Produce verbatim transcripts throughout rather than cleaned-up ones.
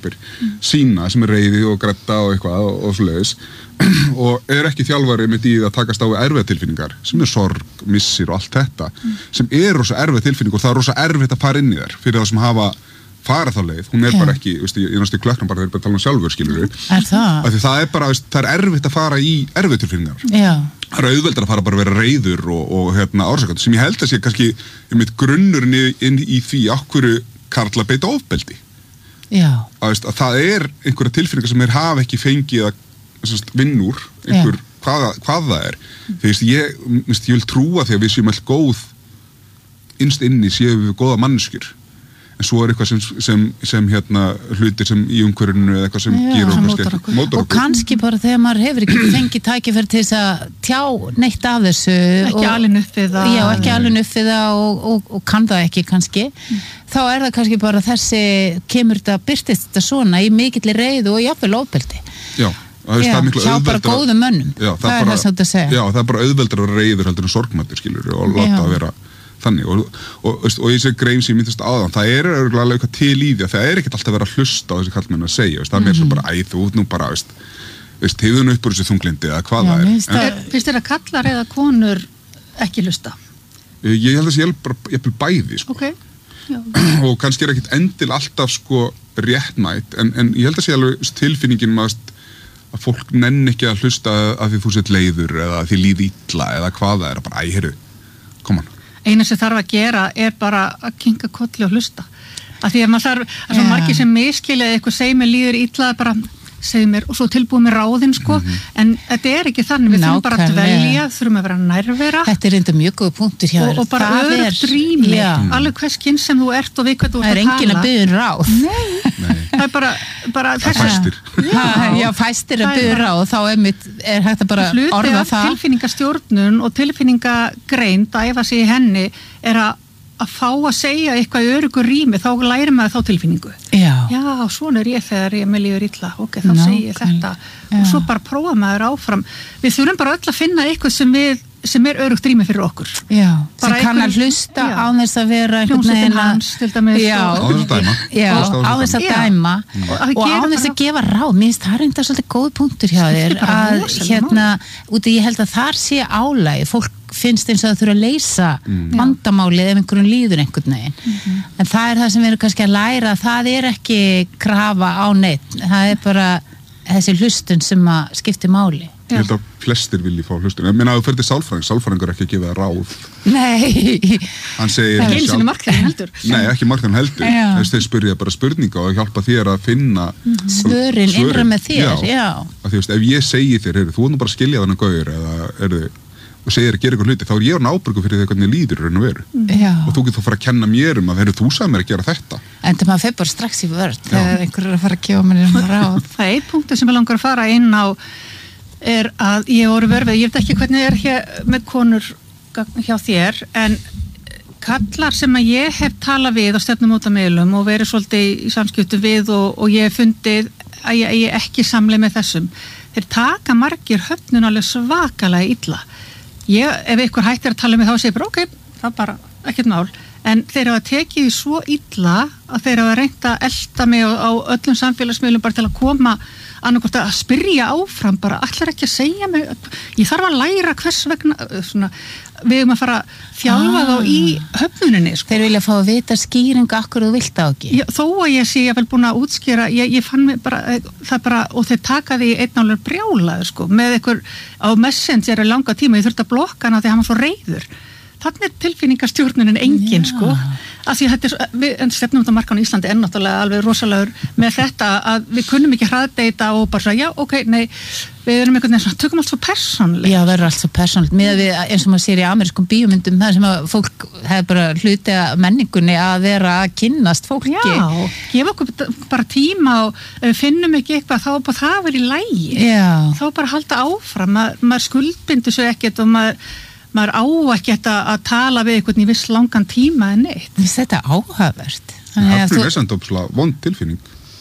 kaupir mm. sína sem er reiði og gretta og eitthvað og, og svoleiðis og er ekki þjálfari með því að takast á við erfiða tilfinningar sem er sorg, missir og allt þetta mm. sem er rosa erfið tilfinning og það er rosa erfitt að fara inn í þær fyrir það sem hafa fara þá leið, hún er yeah. bara ekki, veist, ég náttúrulega klöknum bara þegar ég bara tala um sjálfur, skilur við. Er það? Af því það er bara, veist, það er erfitt að fara í erfið tilfinningar. Já. Það er auðveldar að fara bara að vera reiður og, og hérna ársakandi, sem ég held að sé kannski einmitt grunnurinn í, inn í því ákveru karla beita ofbeldi. Já. Að, veist, að það er einhverja tilfinningar sem þeir hafa ekki fengið að vinnur, einhver, hvað, hvað það er. Því veist, ég, veist, ég vil trúa því að við séum all góð innst inni séum við góða manneskjur. En svo er eitthvað sem, sem, sem hérna hlutir sem í umhverfinu eða eitthvað sem Já, gerur okkur mótar okkur. Mótar okkur. Og kannski bara þegar maður hefur ekki fengið tækifæri til þess að tjá neitt af þessu ekki alin upp við það já, ekki alin upp við það og, og, og kann það ekki kannski mm. þá er það kannski bara þessi kemur þetta, birtist þetta svona í mikilli reiðu og jafnvel ofbeldi Já, það já, er miklu hjá bara góðum mönnum já, það, það er það sem þetta segja Já, það er bara auðveldar að vera reiður heldur en sorgmættur skilur og láta að vera þannig og, og, og, og ég sé grein sem ég myndist áðan, það er örgulega eitthvað til í því að það er ekkert alltaf verið að hlusta á þessi kallmenn að segja, veist, það er mér svo bara æ, þú út nú bara, veist, veist hefðu nú upp úr þessu þunglindi eða hvað Já, það er. En, Finnst þér að kallar eða konur ekki hlusta? Ég held að það sé bara, ég vil bæði, sko. Okay. og kannski er ekkert endil alltaf, sko, réttmætt, en, en ég held að sé alveg tilfinningin maður, að fólk nenn ekki að hlusta að því þú sett leiður eða að því líði illa eða hvað það er, bara æ, heyrðu, kom hann. Eina sem þarf að gera er bara að kinka kolli og hlusta. Af því að maður þarf, að svo margir sem miskilja eitthvað segir mér líður illa, bara segir mér og svo tilbúið mér ráðinn, sko. Mm-hmm. En þetta er ekki þannig, við þurfum bara að dvelja, þurfum að vera nærvera. Þetta er enda mjög góð punktur hjá þér. Og, og bara örugt rými, alveg hvers kyn sem þú ert og við hvað þú ert að tala. Það er enginn að biðja um ráð. Nei, það er bara, bara það fæstir. Já, já, fæstir að biðja um ráð og þá er, er hægt að bara orða það. Tilfinningastjórnun og tilfinningagreind að æfa sig í henni er að að fá að segja eitthvað í öruggu rými, þá lærir maður þá tilfinningu. Já. Já, svona er ég þegar ég með líður illa, ok, þá Ná, segi ég þetta. Já. Og svo bara prófa maður áfram. Við þurfum bara öll að finna eitthvað sem, við, sem er örugt rými fyrir okkur. Já, bara sem kann að hlusta á þess að vera einhvern veginn hans, til dæmis. Já, á þess að dæma. Já, á þess að dæma. Og, og á þess að gefa ráð. Mér finnst það er enda svolítið góð punktur hjá þér að hérna, út í ég held að þar sé álægi, fólk finnst eins og það þurfa að leysa mm. vandamálið ef einhverjum líður einhvern veginn. Mm-hmm. En það er það sem við erum kannski að læra, það er ekki krafa á neitt, það er bara þessi hlustun sem að skipti máli. Ég held að flestir vilji fá hlustun. Ég meina að þú fer til sálfræðing, sálfræðingur er ekki að gefa það ráð. Nei. Hann segir ekki eins og markðin heldur. Nei, ekki markðin heldur. Þess þeir spyrja bara spurninga og hjálpa þér að finna mm-hmm. svörin, svörin innra með þér. Já. Já. Að því, veist, ef ég segi þér, heyrðu, þú er nú bara að skilja þennan gaur eða heyrðu, og segir að gera eitthvað hluti, þá er ég orðinn ábyrgur fyrir því hvernig líður raun og veru. Já. Og þú getur þá fara að kenna mér um að þeir eru þú sagði mér að gera þetta. En það maður fer bara strax í vörð þegar einhver er að fara að gefa mér um ráð. Það er einn punktur sem ég langar að fara inn á er að ég voru verfið, ég veit ekki hvernig er hér með konur hjá þér, en kallar sem að ég hef talað við á stefnumótamiðlum og verið svolítið í samskiptum við og, og ég hef fundið að ég, ég ekki samleið með þessum. Þeir taka margir höfnun alveg svakalega illa. Ég, ef einhver hættir að tala með þá segir bara ok, það er bara ekkert mál, en þeir hafa tekið því svo illa að þeir hafa reynt að elta mig á, á öllum samfélagsmiðlum bara til að koma annarkvort að spyrja áfram bara, allar ekki að segja mig, ég þarf að læra hvers vegna, svona, við erum að fara að þjálfa ah. þá í höfnuninni. Sko. Þeir vilja fá að vita skýringu akkur þú vilt á ekki. Já, þó að ég sé, ég vel búin að útskýra, ég, ég fann mig bara, það bara, og þeir taka því einn álega brjálaður, sko, með einhver á Messenger í langa tíma, ég þurfti að blokka hana því hann var svo reiður. Þannig er tilfinningastjórnunin engin, sko, að því þetta er, við, en stefnumótamarkan í Íslandi er náttúrulega alveg rosalegur með þetta að við kunnum ekki hraðdeita og bara svo, já, ok, nei, við erum einhvern veginn svona, tökum allt svo persónulegt. Já, það er allt svo persónulegt, með við, eins og maður sér í amerískum bíómyndum, það sem að fólk hefur bara hluti að menningunni að vera að kynnast fólki. Já, gefa okkur bara tíma og ef við finnum ekki eitthvað, þá bara það verið í lagi. Já. Þá bara halda áfram, Ma, maður skuldbindur svo ekkert og maður maður á ekki að, að tala við einhvern í viss langan tíma en neitt. Þetta er áhugavert. Það er þú... vond tilfinning.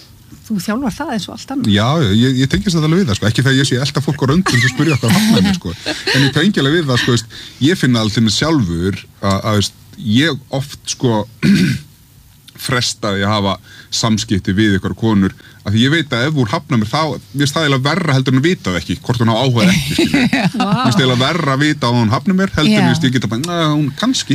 Þú þjálfar það eins og allt annað. Já, ég, ég tengist þetta alveg við það, sko. Ekki þegar ég sé elta fólk á röndum sem spyrja okkar hafna mér, sko. En ég tengi alveg við það, sko, veist, ég finna alltaf með sjálfur að, að veist, ég oft, sko, frestaði að hafa samskipti við ykkur konur, af því ég veit að ef hún hafnar mér þá, mér finnst það eiginlega verra heldur en að vita það ekki, hvort hún á áhuga ekki, skilur. Mér finnst eiginlega verra að vita að hún hafnar mér, heldur mér finnst ég geta bara, na, hún kannski.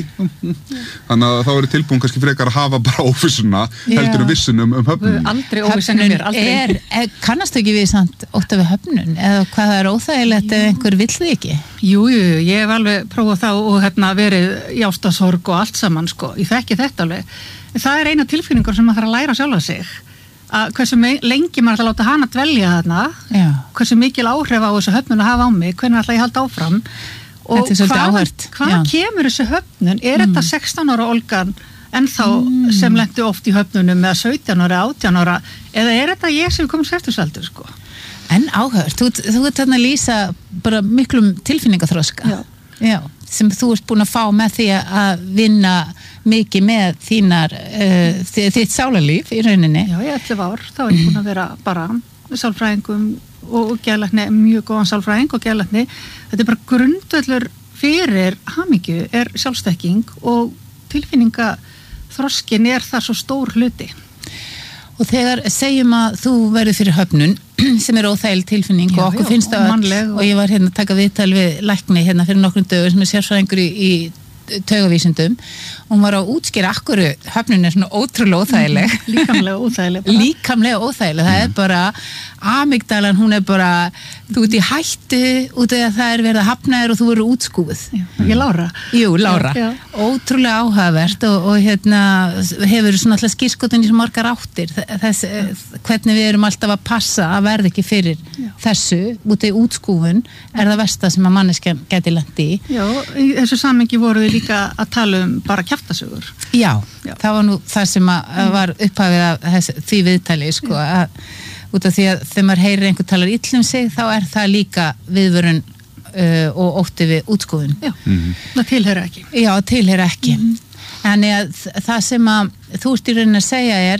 Þannig að þá er tilbúin kannski frekar að hafa bara óvissuna, heldur en vissun um, um höfnun. Aldrei óvissun mér, aldrei. Er, er, kannastu ekki við samt ótt af höfnun, eða hvað það er óþægilegt ef einhver vill þig ekki? Jú, jú, ég hef alveg prófað þá og hérna verið í ástasorg og allt saman, sko. Ég þekki þetta alveg. En það er eina tilfinningur sem maður þarf að læra sjálfa sig. Að hversu lengi maður ætla að láta hana dvelja þarna, Já. hversu mikil áhrif á þessu höfnun að hafa á mig, hvernig ætla ég að halda áfram og hvað, hvað kemur þessu höfnun? Er mm. þetta sextán ára Olgan ennþá mm. sem lendi oft í höfnunum eða sautján ára, átján ára eða er þetta ég sem komið sextugsaldri, sko? En áhört, þú, þú ert þarna að lýsa bara miklum tilfinningaþroska Já. Já, sem þú ert búin að fá með því að vinna mikið með þínar uh, þitt sálarlíf í rauninni. Já, ég ellefu ár, þá er ég búin að vera bara sálfræðingum og geðlækni, mjög góðan sálfræðing og geðlækni. Þetta er bara grundvöllur fyrir hamingju er sjálfstekking og tilfinningaþroskin er það svo stór hluti. Og þegar segjum að þú verður fyrir höfnun sem er óþægileg tilfinning já, og okkur já, finnst það og, og... og ég var hérna að taka viðtal við lækni hérna fyrir nokkrum dögur sem er sérfræðingur í, í taugavísindum og hún var að útskýra akkur höfnun er svona ótrúlega óþægileg mm, líkamlega óþægileg bara. líkamlega óþægileg, mm. það er bara amygdalan, hún er bara þú ert í hættu út af að það er verið að hafna þér og þú verður útskúfuð ég Lára Jú, Lára, já, já. Ótrúlega áhugavert og, og hérna hefur svona alltaf skírskotun í svo margar áttir þess, hvernig við erum alltaf að passa að verða ekki fyrir já. Þessu út af útskúfun er það versta sem að manneskjan geti lent í Já, í þessu samhengi voru við líka að tala um bara kjaftasögur Já, já. Það var nú það sem að var upphafið af þess, því viðtali sko, að, út af því að þegar maður heyrir einhver talar illa um sig þá er það líka viðvörun uh, og ótti við útskúfun Já, mm-hmm. það tilheyra ekki Já, tilheyra ekki mm-hmm. Þannig að það sem að þú ert í rauninni að segja er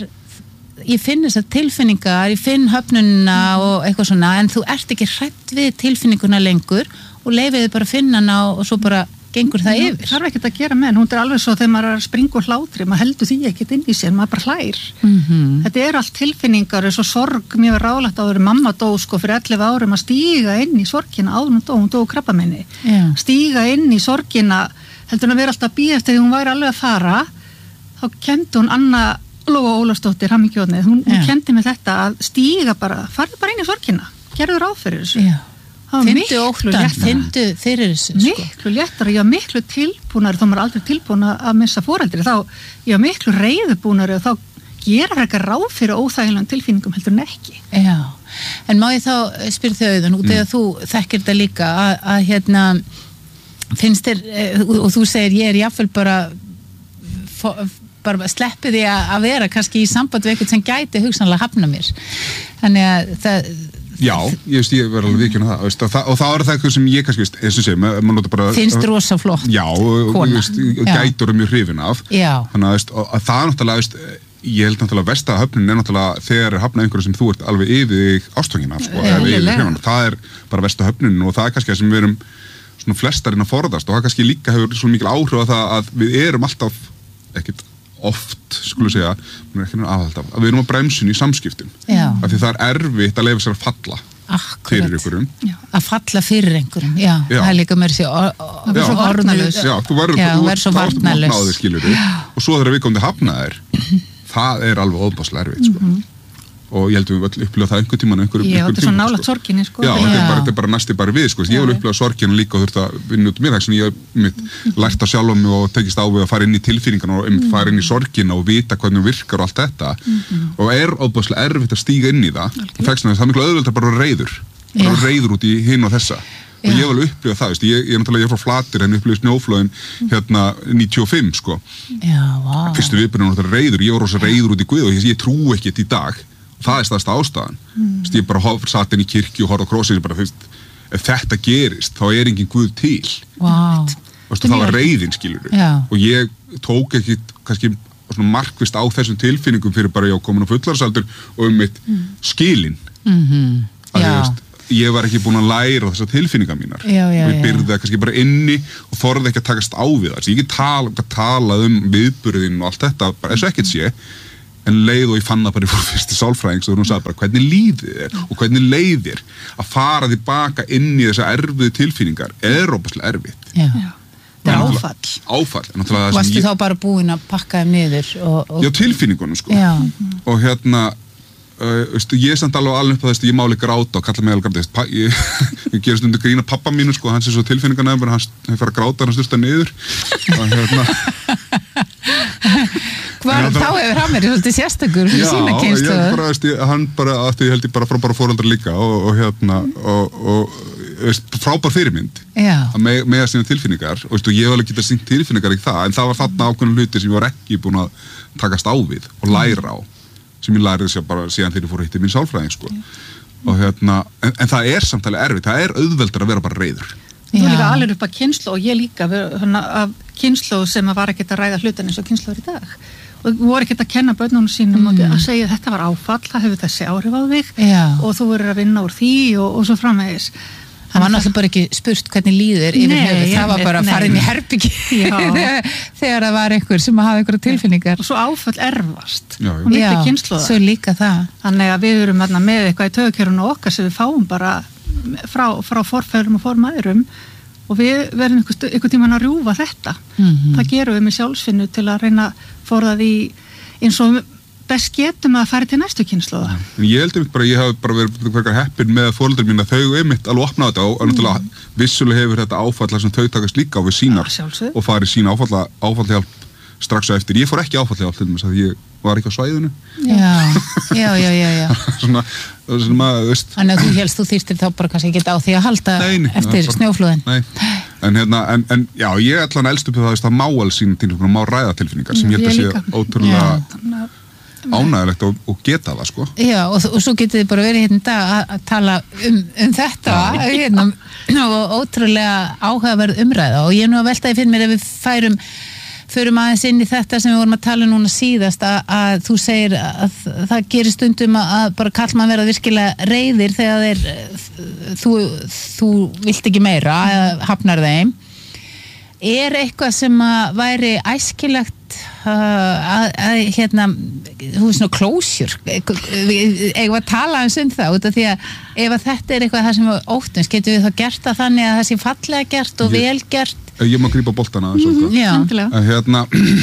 ég finn þessar tilfinningar, ég finn höfnunina mm-hmm. og eitthvað svona en þú ert ekki hrædd við tilfinninguna lengur og leifiði bara að finna hana og, og svo bara gengur það yfir. Það er ekkert að gera með, hún er alveg svo þegar maður er að springa og hlátri, maður heldur því ekkert inn í sér, maður bara hlær. Mm-hmm. Þetta er allt tilfinningar, eins og sorg, mér var ráðlegt áður, mamma dó sko fyrir ellefu árum að stíga inn í sorgina, áður hún dó, hún dó krabbamenni. Yeah. Stíga inn í sorgina, heldur hún að vera alltaf að bíða eftir því hún væri alveg að fara, þá kendi hún Anna Lóa Ólafsdóttir, hamingjórnið, hún, yeah. hún kendi mig þetta að stíga bara, farðu bara inn í sorgina, gerðu ráð fyrir þessu. Yeah. Findu óttan, findu fyrir þessu sko. Miklu léttara, ég var miklu tilbúnari þá maður aldrei tilbúin að missa foreldri þá ég var miklu reiðubúnari og þá gera eitthvað ráð fyrir óþægilegum tilfinningum heldur en ekki Já, en má ég þá spyrja þau auðvitað út mm. eða þú þekkir þetta líka að, að hérna finnst þér, og þú segir ég er jáfnvel bara bara sleppið því að vera kannski í samband við eitthvað sem gæti hugsanlega hafna mér þannig að það Já, ég veist, ég verður alveg vikjun að það, veist, og, það og það er það eitthvað sem ég kannski, veist, eins og segir, maður nota bara... Finnst rosa flott Já, og veist, gætur er mjög hrifin af. Já. Þannig að, veist, að það er náttúrulega, veist, ég held náttúrulega versta að höfnin er náttúrulega þegar er hafnað einhverju sem þú ert alveg yfir þig ástfangin af, sko, eða yfir hrifin. Það er bara versta höfnin og það er kannski það sem við erum svona flestarinn að forðast og það kannski líka hefur svona mikil áhrif að það að við erum alltaf, ekkert oft, skulum segja, að við erum á bremsun í samskiptum af því það er erfitt að leyfa sér að falla Akkurat. Fyrir einhverjum já. Að falla fyrir einhverjum, já, já. Það er líka mér sér orðnalaus Já, þú verður svo varnalaus og svo þegar við komum til hafnaðir það er alveg óbáslega erfitt sko. mm-hmm. og ég held að við öll upplifa það einhver tíman einhver, Já, einhver þetta er svo nálægt sko. Sorginni sko. Já, þetta er, bara, þetta er bara næsti bara við sko. Ég vil upplifa sorgina líka og þurft að vinna út mér þess að ég mitt lært að sjálfa mig og tekist á við að fara inn í tilfinningarna og mm. fara inn í sorgina og vita hvernig virkar og allt þetta mm-hmm. og er óbáslega erfitt að stíga inn í það og það er miklu auðvelt að bara reyður bara reyður út í hinn og þessa og ég vil upplifa það, veist, ég, ég er náttúrulega ég er frá Flatir en upplifið snjóflóðin hérna níutíu og fimm sko Já, wow. Fyrstu viðbyrjun var þetta reyður, ég var rosa reyður út í Guð og ég, ég trú ekki þetta í dag það er staðasta ástæðan mm. ég bara satt inn í kirkju og horfði á krossins bara, veist, ef þetta gerist þá er engin Guð til wow. veist, það var reiðin skilur og ég tók ekki kannski markvist á þessum tilfinningum fyrir bara ég á komin á fullorðsaldur og um mitt mm. skilin mm-hmm. að, veist, ég var ekki búin að læra þessar tilfinningar mínar já, já, og ég byrði það kannski bara inni og þorði ekki að takast á við það, ég get tala, tala um viðburðin og allt þetta, bara eins og ekkert sé en leið og ég fann það bara í fór fyrstu sálfræðings og hún sagði bara hvernig líðið er og hvernig leiðir að fara tilbaka inn í þessar erfiðu tilfinningar er óbærslega erfitt. Já. Já. Það er áfall. Áfall. Varstu ég... þá bara búin að pakka þeim niður? Og, og... Já, tilfinningunum sko. Já. Og hérna, uh, veistu, ég er samt alveg alveg upp að þessu, ég máli gráta og kalla mig alveg gráta. Ég, ég gerir stundu grína pappa mínu sko, hans er svo tilfinningarnefnur, hann fer að gráta, hann styrsta niður. Og hérna... Hvar, þá hefur hann verið svolítið sérstakur fyrir sína kynslu. Já, bara, veist, ég, hann bara, því held ég bara frábæra foreldrar líka og, og hérna, og, og veist, frábær fyrirmynd að með, með að sína tilfinningar og veist, ég hef alveg getað sínt tilfinningar í það, en það var þarna ákveðnum hluti sem ég var ekki búin að takast á við og læra á, sem ég lærið sér bara síðan þegar ég fór að hitta mín sálfræðing, sko. Og hérna, en, en það er samtalið erfitt, það er auðveldur að vera bara reiður. Þú líka alveg upp að kynslu og ég líka af kynslu sem að var ekkert að ræða hlutan eins og kynsluður í dag og voru ekkert að kenna börnunum sínum mm. og að segja þetta var áfall, það hefur þessi áhrif á þig Já. Og þú verður að vinna úr því og, og svo framvegis. Það var náttúrulega bara ekki spurt hvernig líður yfir höfuð, það var bara að fara inn í herbyggi þegar það var einhver sem hafa einhverja tilfinningar. Og svo áfall erfast já, já. og miklu kynsluða. Svo líka það. Þannig að við erum með eitthvað í taugakerfinu okkar sem við fáum bara frá, frá forfæðurum og formæðurum og við verðum einhver, einhver tíman að rjúfa þetta. Mm-hmm. Það gerum við með sjálfsfinnu til að reyna að forða því eins og best getum að fara til næstu kynslóða. En ég heldur bara, ég hef bara verið hverjar heppin með foreldrar mín að þau einmitt alveg opna þetta og náttúrulega mm. vissulega hefur þetta áfalla sem þau takast líka á við sínar ja, og farið sína áfalla, áfallahjálp strax á eftir. Ég fór ekki áfallahjálp til þess að ég var ekki á svæðinu. Já, já, já, já, já. Svona, svona, veist. Þannig að þú helst, þú þýrstir þá bara kannski ekki á því að halda nei, nei, eftir bara, snjóflóðin. Nei, en hérna, en, en já, ég ætla hann elst upp það, það má alveg sína tilfinningar, má ræða tilfinningar sem ég held að sé ótrúlega ánægilegt og, og geta það, sko. Já, og, og svo getið þið bara verið hérna í dag að, að tala um, um þetta hérna, og ótrúlega áhugaverð umræða og ég er nú að velta því fyrir mér ef við færum förum aðeins inn í þetta sem við vorum að tala núna síðast að, að þú segir að það gerir stundum að, að bara kallmann verða virkilega reiðir þegar þeir þú, þú vilt ekki meira eða hafnar þeim. Er eitthvað sem að væri æskilegt uh, að, að hérna þú veist svona closure eigum að tala eins um það út af því að ef að þetta er eitthvað það sem við óttumst getum við þá gert það þannig að það sé fallega gert og vel gert. Ég má grípa boltana aðeins mm-hmm. Já, hérna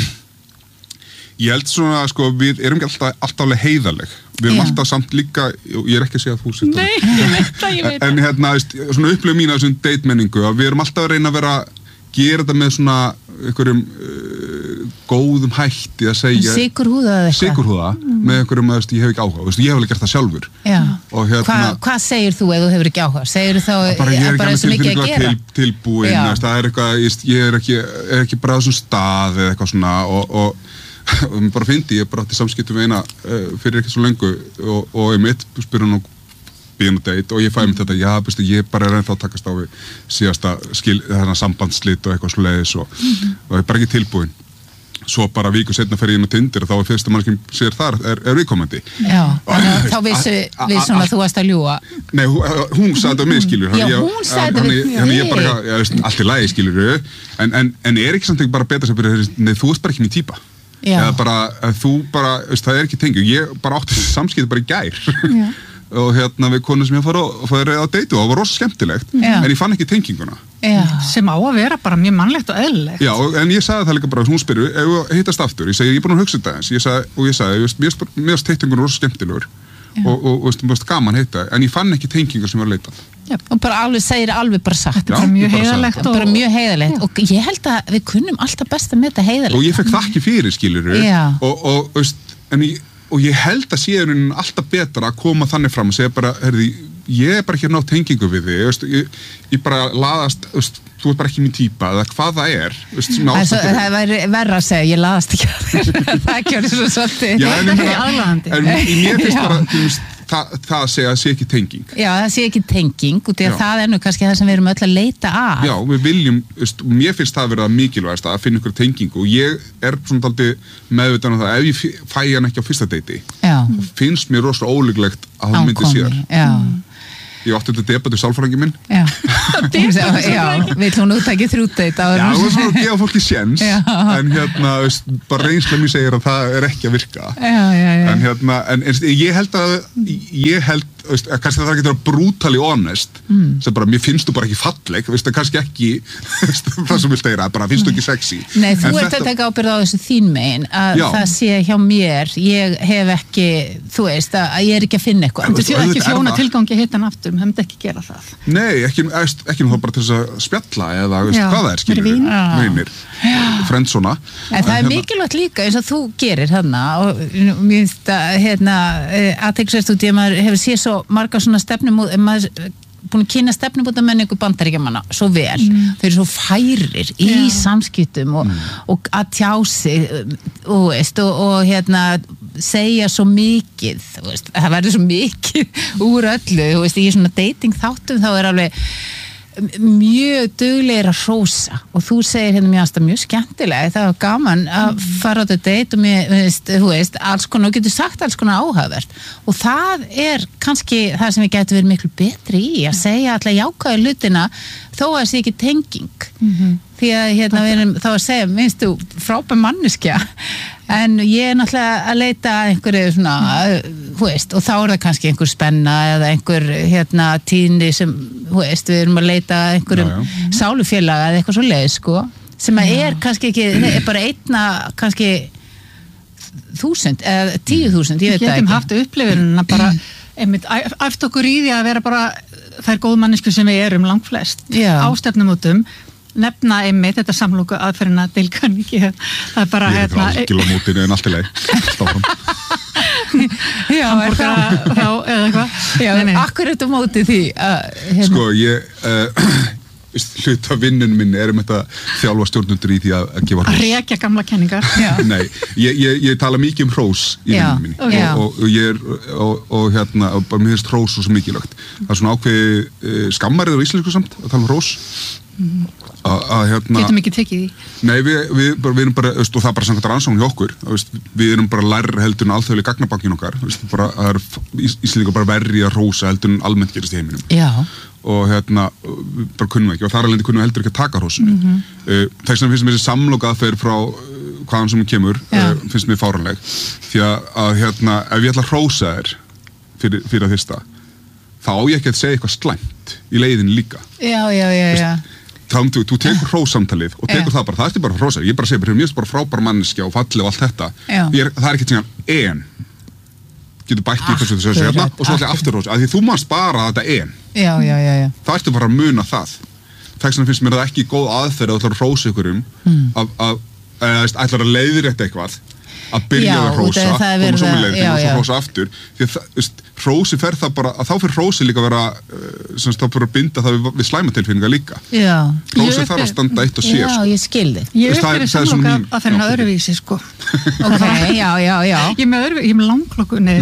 ég held svona sko við erum ekki alltaf, alltaf alveg heiðarleg við erum Já. Alltaf samt líka ég er ekki að segja að þú sittur Nei, ég veit það, ég veit það en hérna svona upplifum mín af þessum date menningu að við erum alltaf að reyna að vera gera þetta með svona einhverjum uh, góðum hætti að segja Sigurhúða eða eitthvað Sigurhúða mm. með einhverjum að ég hef ekki áhuga veist, ég hef alveg gert það sjálfur hérna, Hvað hva segir þú ef þú hefur ekki áhuga? Segir þú þá bara ég er bara ekki mikið að gera? Til, tilbúin veist, það er eitthvað ég, ég er ekki, er ekki bara á þessum stað eða eitthvað svona og, og, og mér bara fyndi ég bara átti samskiptum eina uh, fyrir ekki svo lengu og, og ég mitt spyrir hún bíðan og date og ég fæði mig þetta, já, bestu, ég bara er ennþá að takast á við síðasta skil, þarna sambandslit og eitthvað svoleiðis og, mm-hmm. og ég er bara ekki tilbúin. Svo bara viku setna fer ég inn á Tinder og þá er fyrsta mann sem sér þar er, er viðkomandi. Já, þannig að þá vissu við svona að þú varst að ljúga. Nei, hún, hún sagði þetta á mig, skilur. Já, hún sagði þetta við mig. Ég bara, já, allt í lagi, skilur, en, en, en er ekki samt ekki bara betra sem byrja, nei, þú ert bara ekki mín típa. Já. Eða bara, þú bara, veist, það er ekki tengjum. Ég bara átti samskipti bara í gær. Já. Og hérna við konum sem ég fór að fara á date og það var rosa skemmtilegt Já. En ég fann ekki tenginguna Já. Sem á að vera bara mjög mannlegt og eðlilegt Já, en ég sagði það líka bara, hún spyrir ef við hittast aftur, ég segi, ég er búin að hugsa þetta eins ég sagði, og ég sagði, mér finnst tenginguna rosa skemmtilegur Já. og, og, og veist, gaman hitta, en ég fann ekki tengingu sem var leitað Já, og bara alveg segir alveg bara satt Já, bara mjög heiðalegt og... bara mjög heiðalegt og ég held að við kunnum alltaf best að meta heiðalegt og ég fekk þakki fyrir, skilurðu og, og, veist, en ég og ég held að séðurinn alltaf betra að koma þannig fram og segja bara, herði, ég er bara ekki að ná tengingu við þig, veist, ég, ég bara laðast, veist, þú ert bara ekki mín típa, eða hvað það er. Veist, Æså, það væri verra að segja, ég laðast ekki að þér, það gjör svo svolítið. Já, en ég meina, en mér finnst bara, þú veist, það, það að segja að sé ekki tenging. Já, það sé ekki tenging, og því að það er nú kannski það sem við erum öll að leita að. Já, við viljum, veist, mér finnst það að vera mikilvægast að finna ykkur tengingu og ég er svona daldið meðvitaður um það, ef ég fæ hann ekki á fyrsta deiti, þá finnst mér rosalega ólíklegt að það myndi síðar. Já. ég átti þetta debat í sálfræðingi minn. Já, já, við hljóðum úttækið þrjúteit. Já, það var svona að gefa fólki séns, en hérna, veist, bara reynsla mér segir að það er ekki að virka. Já, já, já. En hérna, en ég held að, ég held, veist, kannski það getur að brutally honest, mm. sem bara, mér finnst þú bara ekki falleg, veist, kannski ekki, veist, það sem vil þeirra, bara finnst þú ekki sexy. Nei, þú en ert þetta... að taka ábyrgð á þessu þín megin, að já. Það sé hjá mér, ég hef ekki, þú veist, að ég er ekki að finna eitthvað. En þú séu ekki þjóna tilgangi hittan aftur, við hefum ekki gera það. Nei, ekki, ekki nú þá bara til þess að spjalla eða, veist, já, hvað það er, skilur við, vinir, friendsona. En það er mikilvægt líka, eins og þú gerir þarna, og mér finnst að, hérna, aðtekstast út í að maður hefur séð svo marga svona stefnumót, maður búin að kynna stefnumótamenningu Bandaríkjamanna svo vel, mm. þau eru svo færir í yeah. samskiptum og, mm. og að tjá sig og, veist, og, og hérna segja svo mikið, veist, það verður svo mikið úr öllu, veist, í svona dating þáttum þá er alveg mjög duglegir að hrósa og þú segir hérna mjög aðstæð mjög skemmtilega, það var gaman að fara á þetta date og mér, veist, þú veist, alls konar, og getur sagt alls konar áhugavert og það er kannski það sem við getum verið miklu betri í að segja alltaf jákvæðu hlutina þó að það sé ekki tenging mm-hmm. því að hérna við erum þá að segja, minnst þú frábær manneskja en ég er náttúrulega að leita að einhverju svona, hú veist, og þá er það kannski einhver spenna eða einhver hérna tíðni sem, hú veist, við erum að leita að einhverjum já, já. Sálufélaga eða eitthvað svo leið, sko, sem að er kannski ekki, er bara einna kannski þúsund eða tíu þúsund, ég veit það ekki. Við getum haft upplifunina bara, einmitt, æft okkur í því að vera bara þær góð mannesku sem við erum langflest á stefnumótum nefna einmitt þetta samlóku aðferðina deilkan ekki, það er bara ég er frá algjörlega mótinu en allt í leið stáfram já, er það þá, eða eitthvað já, akkur er þetta mótið því uh, hérna. Sko, ég uh, hluta vinnun minn er um þetta þjálfa stjórnundur í því að, að gefa hrós að rekja gamla kenningar nei, ég, ég, ég tala mikið um hrós í vinnun minni okay. og, og, og ég er og, og hérna, og bara mér finnst hrós svo mikilvægt það er svona ákveði uh, skammarið á íslensku samt að tala um hrós mm. að hérna getum ekki tekið í nei, við, við, við erum bara, og það er bara samkvæmt rannsókn hjá okkur við erum bara lærri heldur en alþjóðlega gagnabankin okkar bara, það er Íslendingar bara verri að hrósa heldur en almennt gerist í heiminum já. Og hérna, bara kunnum ekki og þar alveg kunnum heldur ekki að taka hrósinu mm-hmm. uh, þess vegna finnst mér þessi samlokaðferð frá uh, hvaðan sem kemur uh, finnst mér fáranleg því að, að hérna, ef ég ætla að hrósa þér fyrir, fyrir að fyrsta þá á ég ekki að segja eitthvað slæmt í leiðinu líka já, já, já, já þá þú, þú tekur hrósamtalið og tekur yeah. það bara, það er bara hrósa, ég bara segir, mér finnst bara frábær manneskja og falleg og allt þetta er, það er ekki tíðan, en getur bætt í þessu þessu hérna og svo allir aftur hrósa, af því þú mannst bara þetta en já, já, já, já. það ertu bara að muna það þess vegna finnst mér það ekki góð aðferð að ætla að hrósa ykkur um mm. að ætla að leiðrétta eitthvað að byrja að hrósa og svo með leiðrétting og svo hrósa aftur því að hrósi fer það bara, að þá fyrir hrósi líka að vera semst þá fyrir að binda það við, við slæmatilfinninga líka já. Hrósi þarf að standa eitt og sér já, sko. Ég skildi ég er fyrir samloka að það er ná öðruvísi sko ok, já, já, já ég er með öðruvísi, ég er með langklokku nei,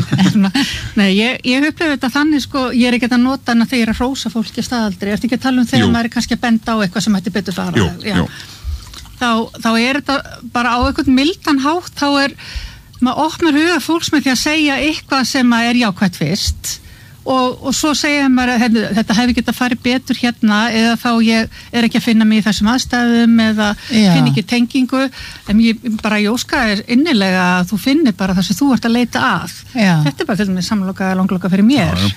nei ég, ég upplifði þetta þannig sko ég er ekki að nota hana þegar ég er að hrósa fólki staðaldri, ertu ekki að tala um þegar maður er kannski að benda á eitthvað sem ætti betur fara jú, jú. Þá, þá er þetta bara á einhvern mildan hátt þá er maður opnar huga fólks með því að segja eitthvað sem er jákvætt fyrst og, og svo segja maður að þetta hefði getað farið betur hérna eða þá ég er ekki að finna mig í þessum aðstæðum eða já. Finn ekki tengingu en ég bara jóska er innilega að þú finnir bara það sem þú ert að leita að já. Þetta er bara til dæmis samloka eða langloka fyrir mér já,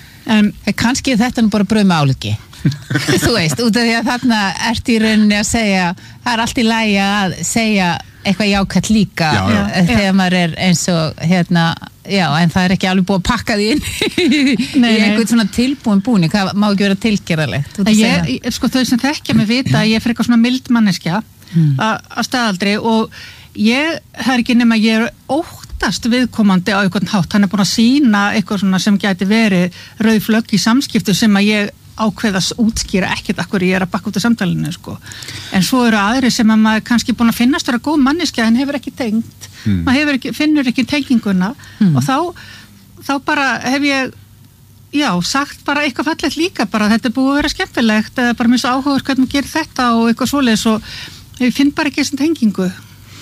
en kannski þetta er bara brauð með áliki þú veist, út af því að þarna ert í rauninni að segja það er allt í lagi að segja eitthvað jákvætt líka já, já. Þegar já. Maður er eins og hérna já, en það er ekki alveg búið að pakka því inn nei, í einhvern svona tilbúin búning það má ekki vera tilgerðalegt ég, ég, sko þau sem þekkja mig vita að ég er fyrir eitthvað svona mild manneskja mm. að staðaldri og ég, það er ekki nema ég er óttast viðkomandi á einhvern hátt hann er búin að sína eitthvað svona sem gæti verið rauð flögg í samskiptu sem að ég ákveðast útskýra ekkert akkur ég er að bakka út af samtalinu sko. En svo eru aðri sem að maður kannski búin að finnast vera góð manneskja en hefur ekki tengt mm. maður hefur ekki, finnur ekki tenginguna mm. og þá, þá bara hef ég já, sagt bara eitthvað fallegt líka bara þetta er búið að vera skemmtilegt eða bara mjög áhugur hvernig maður gerir þetta og eitthvað svoleiðis og ég finn bara ekki þessum tengingu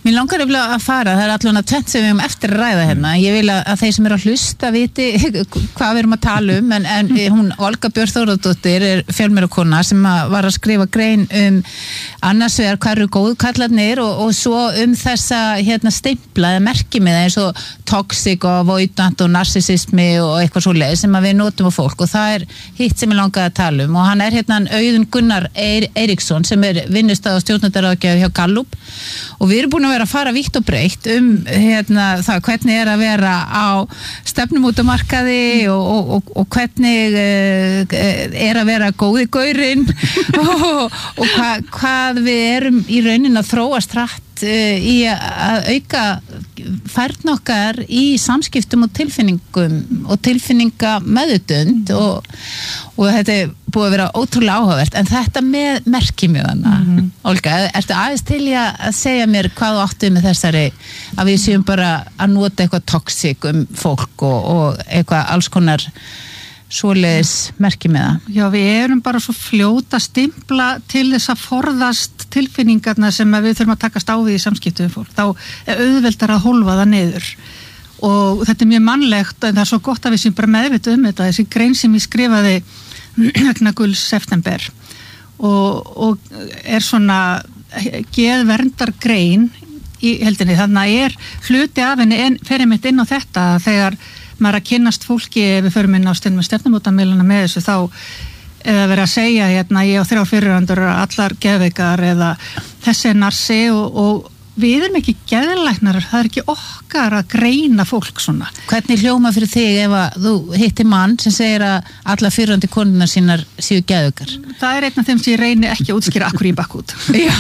Mér langar að fara, það er allan að tvennt sem við höfum eftir að ræða hérna. Ég vil að þeir sem eru að hlusta viti hvað við erum að tala um, en, en hún Olga Björk Þórðardóttir er fjölmiðlakona sem að var að skrifa grein um annars vegar hvað eru góðkallarnir og, og svo um þessa hérna stempla eða merkimiða eins og toxic og avoidant og narcissismi og eitthvað svoleið sem að við notum á fólk og það er hitt sem ég langaði að tala um og hann er hérna Auðun Gunnar Eir, Eiríksson sem er vinnustað og stjórnundaráðgjafi hjá Gallup og við erum búin að vera að fara vítt og breytt um hérna, það hvernig er að vera á stefnumótamarkaði og, og, og, og hvernig uh, er að vera góði gaurinn og, og hva, hvað við erum í raunin að þróast hratt uh, í að auka færn okkar í samskiptum og tilfinningum og tilfinningameðutund og, og þetta er búið að vera ótrúlega áhugavert en þetta með merkimjöðana mm-hmm. Olga, ertu aðeins til í að segja mér hvað þú áttu með þessari að við séum bara að nota eitthvað toxic um fólk og, og eitthvað alls konar svoleiðis merkimiða? Já, við erum bara svo fljóta stimpla til þess að forðast tilfinningarna sem við þurfum að takast á við í samskiptum við fólk. Þá er auðveldar að hólfa það niður og þetta er mjög mannlegt en það er svo gott að við séum bara meðvituð um þetta. Þessi grein sem ég skrifaði vegna Guls september og, og er svona geðverndar grein í heldinni. Þannig að er hluti af henni en fer einmitt inn á þetta þegar maður að kynnast fólki ef við förum inn á stund með stefnumótamiluna með þessu þá eða verið að segja hérna ég og þrjá fyrirhundur allar geðveikar eða þessi er narsi og, og við erum ekki geðlæknar, það er ekki okkar að greina fólk svona. Hvernig hljóma fyrir þig ef að þú hittir mann sem segir að alla fyrirhundi konuna sínar séu geðveikar? Það er einn af þeim sem ég reyni ekki að útskýra akkur í bakkút. Já.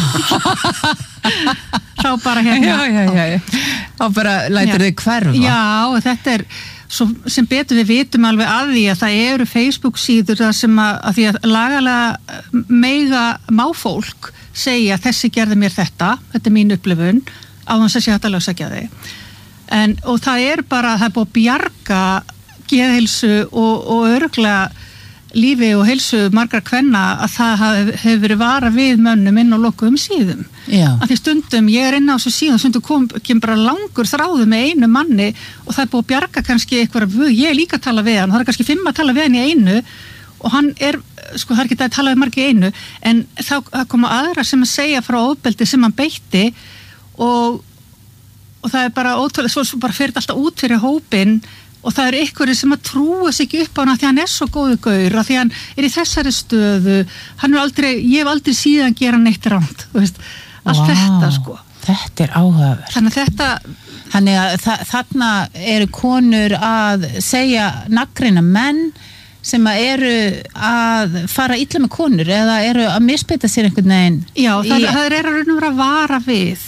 Þá bara hérna. Já, já, já. já. Þá bara lætur þig hverfa. Já, þetta er svo sem betur við vitum alveg að því að það eru Facebook síður það sem að, að því að lagalega mega má fólk segja þessi gerði mér þetta, þetta er mín upplifun á þess að sé hægt að lögsækja þig. En, og það er bara, það er búið að bjarga geðheilsu og, og örglega lífi og heilsu margar kvenna að það hefur verið vara við mönnum inn á lokuðum síðum. Já. Að því stundum, ég er inn á þessu síðan, stundum kom, kem bara langur þráðu með einu manni og það er búið að bjarga kannski eitthvað, ég er líka að tala við hann, það er kannski fimm að tala við hann í einu og hann er, sko það er ekki að tala við margi einu, en þá koma aðra sem að segja frá ofbeldi sem hann beitti og, og það er bara ótrúlega, svo, svo bara fyrir alltaf út fyrir hópinn og það er einhverju sem að trúa sig ekki upp á hann að því hann er svo góðu gaur, að því hann er í þessari stöðu, hann er aldrei, ég hef aldrei síðan gera neitt ránt, þú veist, allt wow, þetta sko. Þetta er áhugaverð. Þannig að þetta... Þannig að þa þarna eru konur að segja nafngreina menn sem að eru að fara illa með konur eða eru að misbeita sér einhvern veginn. Já, það, í... það er að raun og vera að vara við.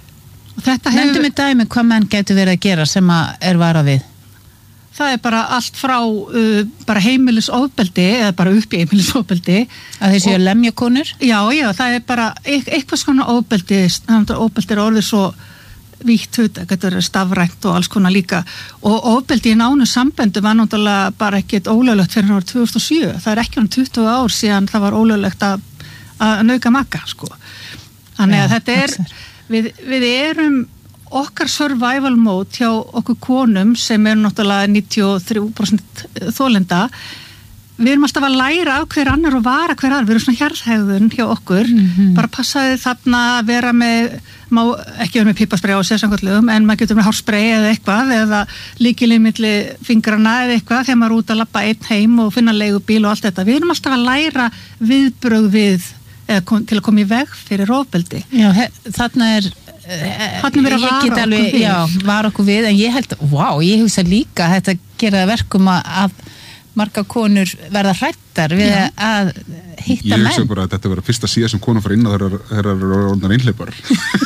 Nefndum við dæmi hvað menn getur verið að gera sem að er vara við? Það er bara allt frá uh, bara heimilisofbeldi eða bara upp í heimilisofbeldi. Að þeir séu að lemja konur? Já, já, það er bara eitthvað svona ofbeldi, ofbeldi er orðið svo vítt hugtak, þetta er stafrænt og alls konar líka og ofbeldi í nánu samböndu var náttúrulega bara ekkert ólöglegt fyrir árið tvö þúsund og sjö. Það er ekki um tuttugu ár síðan það var ólöglegt að, að nauka maka, sko. Þannig að ja, þetta er, við, við erum okkar survival mode hjá okkur konum sem er náttúrulega níutíu og þrjú prósent þolenda, við erum alltaf að læra af hver annar og vara hver annar, við erum svona hjarðhegðun hjá okkur, mm-hmm. bara passaði þarna að vera með, má ekki vera með pípasprey á sér samkvæmlegum, en maður getur með hárspray eða eitthvað, eða líkilinn milli fingrana eða eitthvað, þegar maður er út að labba einn heim og finna leigubíl og allt þetta, við erum alltaf að læra viðbrögð við, eða kom, til að koma í veg fyrir ofbeldi. Já, þarna er Þannig verið að vara okkur alveg, við. Já, vara okkur við, en ég held, wow, ég hugsa líka að þetta gera verkum að marga konur verða hrættar við já. Að hitta menn. Ég hugsa bara að þetta verða fyrsta síða sem konur fara inn að þeirra eru orðnar innhleypar.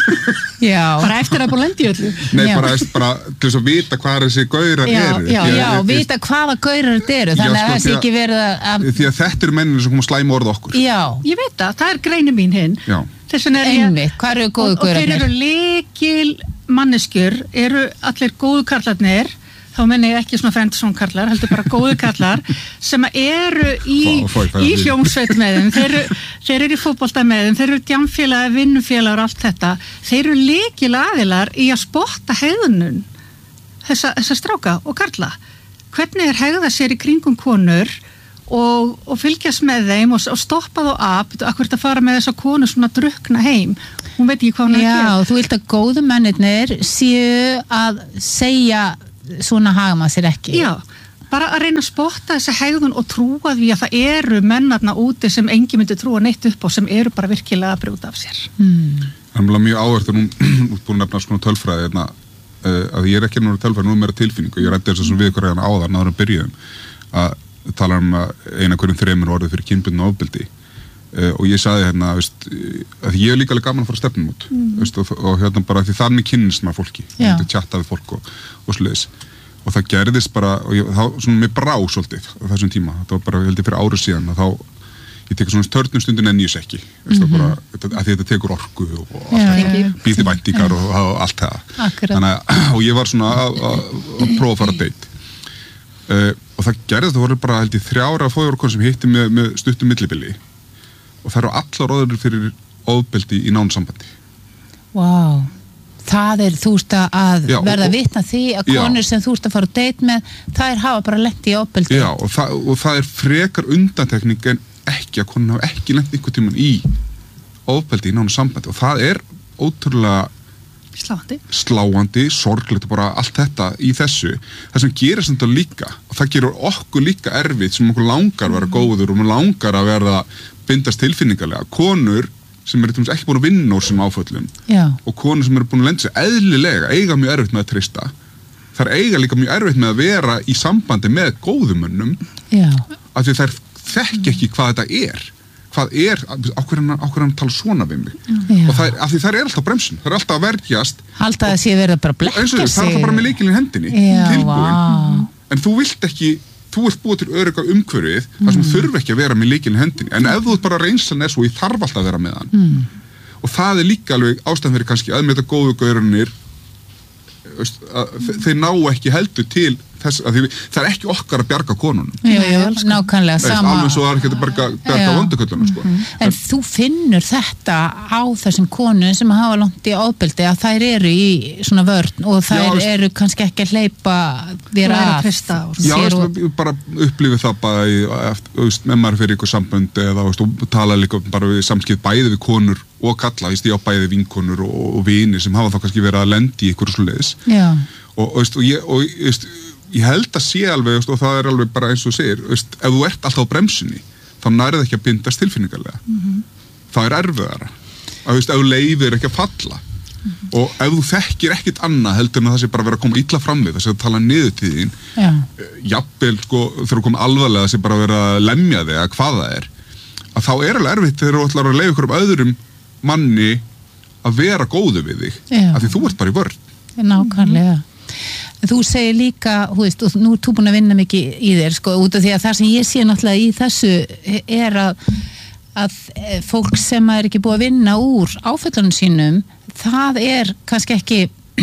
Já. Bara eftir að búið lendi öllu. Nei, já. bara, bara til þess að vita hvað þessi gaurar já, eru. Já, já, já, vita hvaða gaurar þetta eru, þannig já, sko, að það sé ekki verið að... Því að þetta eru mennir sem koma slæma orð okkur. Já. Ég veit það, það er greinin mín hinn. Já. Einmitt, hvað eru góðu gaurarnir? Og þeir eru lykil manneskjur, eru allir góðu karlarnir, þá menn ég ekki svona friendzone-karlar, heldur bara góðu karlar sem eru í, í hljómsveit með þeim, þeir eru, þeir eru í fótbolta með þeim, þeir eru djamfélagar, vinnufélagar og allt þetta, þeir eru lykilaðilar í að spotta hegðunum þessa, þessa stráka og karla. Hvernig er hegða sér í kringum konur og, og fylgjast með þeim og, og stoppa þá af, akkur þetta fara með þessa konu svona drukna heim, hún veit ekki hvað hún er að gera. Já, þú vilt að góðu mennirnir séu að segja svona hagma sér ekki. Já, bara að reyna að spotta þessa hegðun og trúa því að það eru mennarna úti sem engin myndi trúa neitt upp á sem eru bara virkilega að brjóta af sér. Hmm. Það er mjög áhvert að hún út búin að nefna svona tölfræði hérna, að ég er ekki náttúrulega tölfræði, nú er meira tilfinningu, ég rætti þess að við ykkur reyna áðan áður að byrjuðum að tala um að eina hverjum þreymur orðið fyrir kynbundnu ofbeldi uh, og ég sagði hérna veist, að ég er líka alveg gaman að fara stefnum út mm. veist, og, og hérna bara því þannig kynnist maður fólki, ég tjatta við fólk og, og sluðis og það gerðist bara og ég, þá svona mér brá svolítið á þessum tíma, þetta var bara held ég fyrir árið síðan að þá ég tekur svona törnum stundin en ég sekki mm-hmm. bara, að því þetta tekur orku og, og allt býti væntingar og, og allt það þannig að og ég var svona að, að, að prófa að fara að date uh, og það gerði þetta voru bara held ég þrjára fóðjórkon sem hitti með, með stuttum millibili og það eru allar óður fyrir ofbeldi í nánsambandi. Vá, wow. Það er þú veist að já, verða og, vitna því að konur já. Sem þú veist að fara að date með, það er hafa bara lent í ofbeldi. Já, og það, og það er frekar undantekning en ekki að konur hafa ekki lent einhvern tímann í ofbeldi í nánsambandi og það er ótrúlega Sláandi. Sláandi, sorglegt og bara allt þetta í þessu. Það sem gerir þetta líka og það gerur okkur líka erfitt sem okkur langar að vera góður og okkur langar að verða bindast tilfinningarlega. Konur sem eru ekki búin að vinna úr sem áföllum Já. Og konur sem eru búin að lenda sig eðlilega eiga mjög erfitt með að treysta. Það eiga líka mjög erfitt með að vera í sambandi með góðumönnum af því þær þekki ekki hvað þetta er. Hvað er, ákveður hann, ákveður hann tala svona við mig Já. Og það er, af því það er alltaf bremsun það er alltaf að verjast Halda að sé verið bara að blekka sig það er alltaf bara með leikilinn hendinni Já, tilbúin wow. En þú vilt ekki, þú ert búið til örugga umhverfið mm. þar sem þú þurfi ekki að vera með leikilinn hendinni en ef þú ert bara reynslan er svo, ég þarf alltaf að vera með hann mm. og það er líka alveg ástæðan fyrir kannski að með þetta góðu gaurunir þeir ná ekki heldur til þess að því, það er ekki okkar að bjarga konunum. Já, já, nákvæmlega sama. Alveg svo er ekki að bjarga, bjarga vonduköllunum, sko. Mm-hmm. En þú finnur þetta á þessum konum sem hafa langt í ofbeldi að þær eru í svona vörn og þær já, eru kannski ekki að hleypa vera að. Já, veist, bara upplifið það bara í, eftir, með maður fyrir ykkur sambönd eða veist, og tala líka bara við samskipt bæði við konur og kalla, veist, ég á bæði vinkonur og, og vinir sem hafa þá kannski verið að lendi í ykkur svoleiðis. Já. Og, og, og ég, og, veist, ég held að sé alveg, veist, og það er alveg bara eins og segir, veist, ef þú ert alltaf á bremsunni, þá nærið ekki að bindast tilfinningarlega. Mm-hmm. Það er erfiðara. Að, veist, ef þú leifir ekki að falla. Mm-hmm. Og ef þú þekkir ekkit annað heldur en það sé bara að vera að koma illa fram við, það sé að tala niður til þín, ja. Jafnvel, sko, þegar þú koma alvarlega, það sé bara að vera að lemja þig að hvað það er, að þá er alveg erfitt þegar þú ætlar að leifa ykkur um öðrum manni að vera góðu við þig, ja. Af því þú ert bara í vörn. Nákvæmlega. Þú segir líka, hú veist, og nú er þú búin að vinna mikið í þér, sko, út af því að það sem ég sé náttúrulega í þessu er að, að fólk sem er ekki búið að vinna úr áföllunum sínum, það er kannski ekki,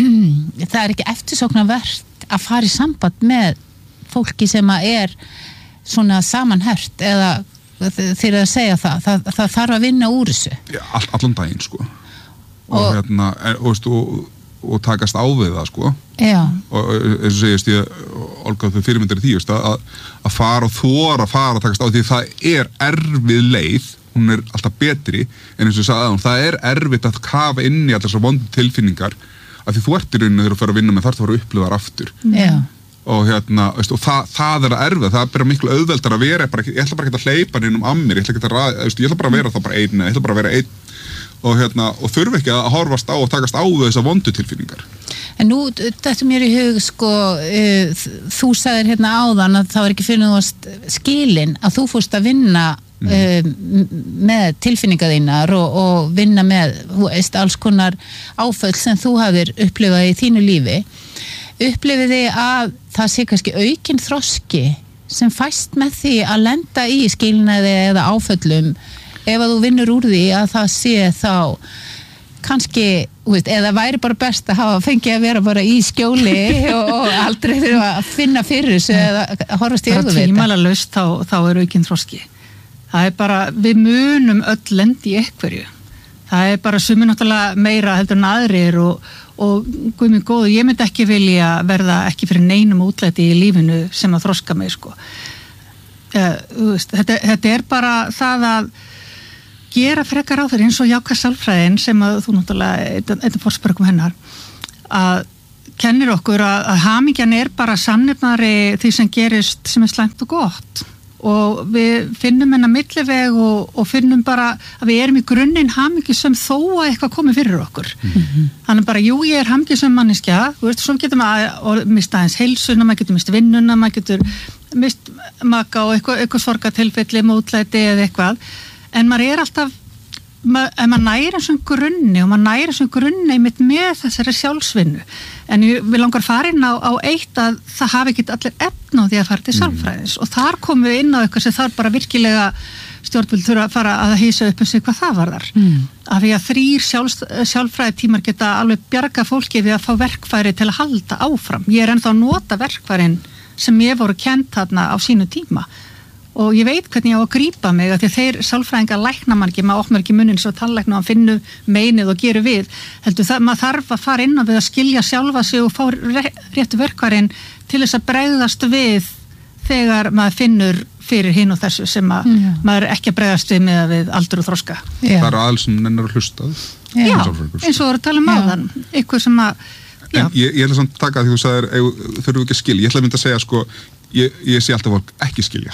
það er ekki eftirsóknarvert að fara í samband með fólki sem er svona samanhert eða þeir að segja það, það, það þarf að vinna úr þessu. Já, all, allan daginn, sko. Og, og hérna, og veist, og og takast á við það, sko. Já. Og eins og segist ég, Olga, þau fyrirmyndir í því, veist, að, að fara og þora að fara að takast á því það er erfið leið, hún er alltaf betri, en eins og ég sagði að hún, það er erfitt að kafa inn í allar svo vondu tilfinningar, að því þú ert í rauninu þegar þú fer að vinna með þar, þú fer að upplifa þar aftur. Já. Og hérna, veist, og það, það er að erfið, það er bara miklu auðveldar að vera, bara, ég ætla bara ekki að hleypa neinum að mér, ég ætla, að, veist, ég ætla bara að vera þá bara einn, ég ætla bara að vera einn, og hérna, og þurfi ekki að horfast á og takast á þess að vondu tilfinningar. En nú, þetta mér í hug, sko, uh, þú sagðir hérna áðan að það var ekki fyrir þú skilin að þú fórst að vinna mm. uh, með tilfinningar þínar og, og vinna með, þú veist, alls konar áföll sem þú hafðir upplifað í þínu lífi. Upplifiði að það sé kannski aukinn þroski sem fæst með því að lenda í skilnaði eða áföllum ef að þú vinnur úr því að það sé þá kannski, veist, eða væri bara best að hafa fengið að vera bara í skjóli og, og aldrei þurfa að finna fyrir þessu eða að horfast í augu við þetta. Tvímælalaust þá, þá er aukinn þroski. Það er bara, við munum öll lendi í einhverju. Það er bara sumir náttúrulega meira heldur en aðrir og, og guð minn góður, ég myndi ekki vilja verða ekki fyrir neinum útlæti í lífinu sem að þroska mig, sko. Uh, veist, þetta, þetta er bara það að gera frekar á þeir eins og jákvæð sálfræðin sem að þú náttúrulega, einn fórspörgum hennar, að kennir okkur að, að hamingjan er bara samnefnari því sem gerist sem er slæmt og gott. Og við finnum hennar milliveg og, og finnum bara að við erum í grunninn hamingjusöm þó að eitthvað komi fyrir okkur. Mm-hmm. Þannig bara, jú, ég er hamingjusöm manneskja, þú veist, svo getur maður mista aðeins heilsuna, maður getur mist vinnuna, maður getur mist maka og eitthvað, eitthvað sorgatilfelli, mótlæti eða eitthvað, en maður er alltaf, maður, ef maður næri þessum grunni og maður næri þessum grunni einmitt með þessari sjálfsvinnu, en ég vil langar fara inn á, á eitt að það hafi ekki allir efn á því að fara til sálfræðis mm. og þar komum við inn á eitthvað sem þarf bara virkilega stjórnvöld þurfa að fara að hýsa upp um sig hvað það varðar. Mm. Af því að þrýr sjálfsfræði tímar geta alveg bjarga fólki við að fá verkfæri til að halda áfram. Ég er ennþá að nota verkfærin sem ég voru kennt þarna á sínu tíma og ég veit hvernig ég á að grípa mig að því að þeir sálfræðingar lækna mann ekki, maður opnar ekki munnin svo tannlækna og hann finnu meinið og gerir við heldur það, maður þarf að fara inn á við að skilja sjálfa sig og fá réttu verkvarinn til þess að bregðast við þegar maður finnur fyrir hinn og þessu sem að mm. maður er ekki að bregðast við með að við aldur og þroska. Já. Það er aðeins sem nennar að hlusta. Já, eins og voru að tala um áðan, eitthvað sem að já. En ég, ég ætla samt að taka því þú sagðir þurfum við ekki að skilja, ég ætla að mynda að segja sko Ég, ég sé alltaf fólk ekki skilja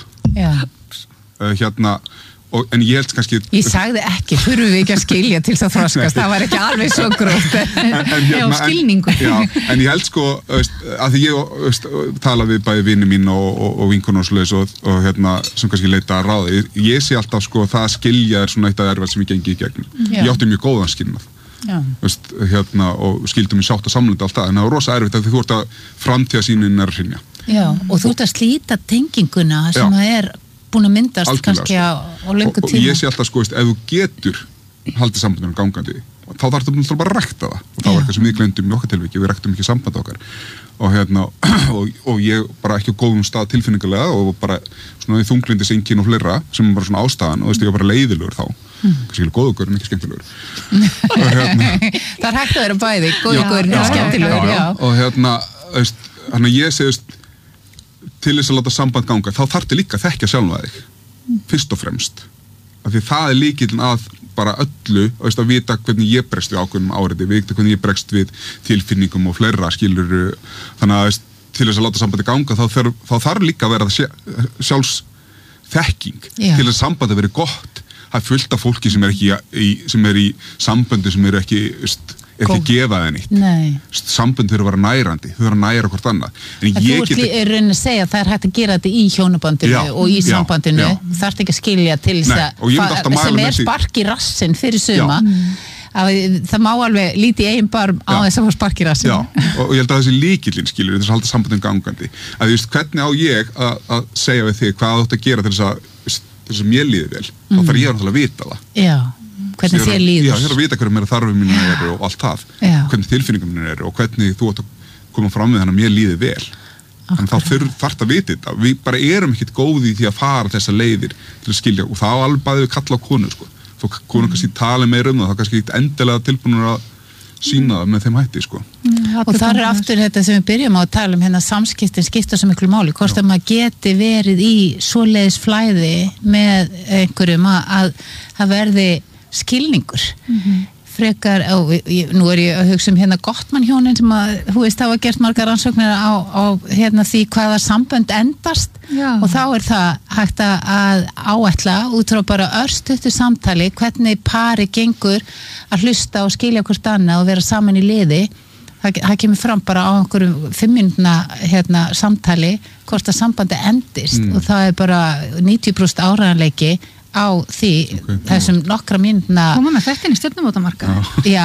uh, hérna og, en ég held kannski ég sagði ekki, þurfum við ekki að skilja til þess að þroskast, það var ekki alveg svo gróft en, en, en, hérna, já, skilningu en, já, en ég held sko veist, að því ég veist, tala við bæði vini mín og, og, og vinkonur og svoleiðis og, og hérna, sem kannski leita að ráði ég, ég sé alltaf sko það að skilja er svona eitt af erfið sem ég gengi í gegnum já. Ég átti mjög góðan skilnað veist, hérna, og skildum í sátt að samlunda allt það en það var rosa erfitt að því þú ert að framtíðasýnin er að hrynja. Já, og þú ert að slíta tenginguna sem það er búin að myndast algjörlega, kannski á, á löngu tíma. Og, og ég sé alltaf sko, veist, ef þú getur haldið sambandunum gangandi, þá þarf þú bara að rækta það. Og það var eitthvað sem við gleyndum í okkar tilviki, við ræktum ekki samband okkar. Og, hérna, og, og ég bara ekki á góðum stað tilfinningulega og bara svona þunglindis einkenni og fleira sem er bara svona ástæðan og veist, ég var bara leiðilegur þá. Mm. Kannski góðugur en ekki skemmtilegur. hérna, það er hægt að vera bæði, góðugur en skemmtilegur. Já, já. Og hérna, veist, hérna ég segist til þess að láta samband ganga, þá þarftu líka að þekkja sjálfa þig, fyrst og fremst. Af því það er lykillinn að bara öllu, veist, að vita hvernig ég bregst við ákveðnum áreiti, vita hvernig ég bregst við tilfinningum og fleira skilur, þannig að veist, til þess að láta sambandi ganga, þá þarf, þá þarf líka að vera sjálfsþekking til þess að sambandi veri gott. Það er fullt af fólki sem er ekki í, sem er í sambandi sem eru ekki, veist, ekki að gefa það neitt. Nei. Sambönd þurfa að vera nærandi, þau þurfa að næra hvort annað. En en þú ert get... er raunin að segja að það er hægt að gera þetta í hjónabandinu já, og í já, sambandinu, þú þarft ekki að skilja til þess að sem er spark í rassinn fyrir suma, að það má alveg líti eigin barm á þess að fá spark í rassinn. Já, og ég held að þessi lykillinn skilur þess að halda sambandinu gangandi. Að þú veist, hvernig á ég að, að segja við þig hvað þú átt að gera til þess að, þess að mér líði vel, mm. þá þarf ég að vita það. Já. Hvernig þér líður. Já, ég er að vita hverju meira þarfum mínu eru og allt það. Já. Hvernig tilfinningum mínu eru og hvernig þú átt að koma fram við þannig að mér líði vel. Þannig þá þarf að vita þetta. Við bara erum ekkert góði í því að fara þessa leiðir til að skilja og þá alveg bæði við kalla á konu, sko. Þó konu mm. kannski tala meira um það, þá kannski ekkert endilega tilbúinur að sína það með þeim hætti, sko. Mm, og það er aftur þetta sem við byrjum á að tala um hérna samskiptin skipta svo miklu máli, hvort að maður geti verið í svoleiðis flæði með einhverjum að það verði skilningur mm-hmm. frekar, ó, ég, nú er ég að hugsa um hérna Gottmann hjónin sem að, þú veist, hafa gert margar rannsóknir á, á hérna því hvaða sambönd endast Já. Og þá er það hægt að áætla út frá bara örstuttu samtali hvernig pari gengur að hlusta og skilja hvort annað og vera saman í liði það, það kemur fram bara á einhverjum fimm mínútna hérna samtali hvort að sambandi endist mm. og það er bara níutíu prósent áreiðanleiki á því okay, þessum nokkra mínútna koma með þetta inn í stjörnumótamarka já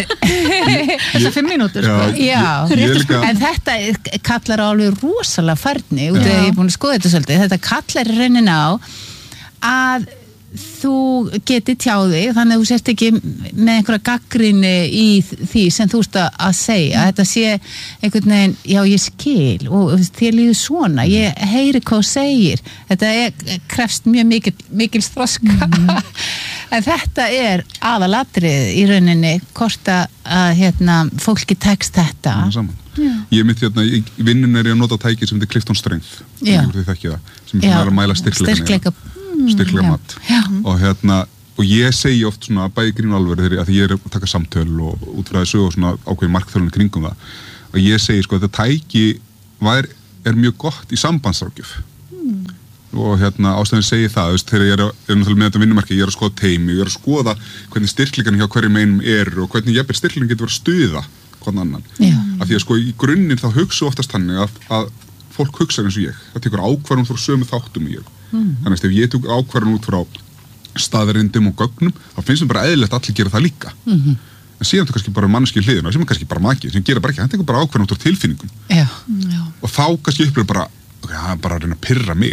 þessar fimm mínútur sko. já, líka... en þetta kallar á alveg rosalega færni út af því ég er búin að skoða þetta svolítið þetta kallar í rauninni á að þú geti tjáði þannig að þú sért ekki með einhverja gagnrýni í því sem þú ert að segja, mm. þetta sé einhvern veginn, já ég skil og þér líður svona, ég heyri hvað þú segir, þetta er, krefst mjög mikil, mikil þroska mm. en þetta er aðalatrið í rauninni hvort að, að hérna, fólki tekst þetta saman. Ég mitt hérna, í vinnun er ég að nota tæki sem þetta Clifton Strength þið þekkið það, sem er að mæla styrkleika styrkleika mat og hérna, og ég segi oft svona bæði grín og alveg þegar ég er að taka samtöl og útfræði sög og svona ákveðin markþjálfun kringum það og ég segi sko að þetta tæki var, er mjög gott í sambandsráðgjöf mm. og hérna ástæðin segi það veist, þegar ég er, er náttúrulega með þetta vinnumarki ég er að skoða teimi, ég er að skoða hvernig styrkleikan hjá hverjum einum er og hvernig jafnvel styrkleikan getur verið að stuða hvern annan yeah. af því að sko í grunninn þá hugsa oftast þannig að, að fólk hugsa eins og ég það tekur ákvarðun frá sömu þáttum í ég mm. þannig að ef ég tók ákvarðun út frá staðrindum og gögnum þá finnst mér bara eðlilegt að allir gera það líka mm-hmm. en síðan þú kannski bara mannski hliðina sem er kannski bara maki, sem gera bara ekki, hann tekur bara ákvarðun út frá tilfinningum yeah. og þá kannski upplifir bara ok, það er bara að reyna að pirra mig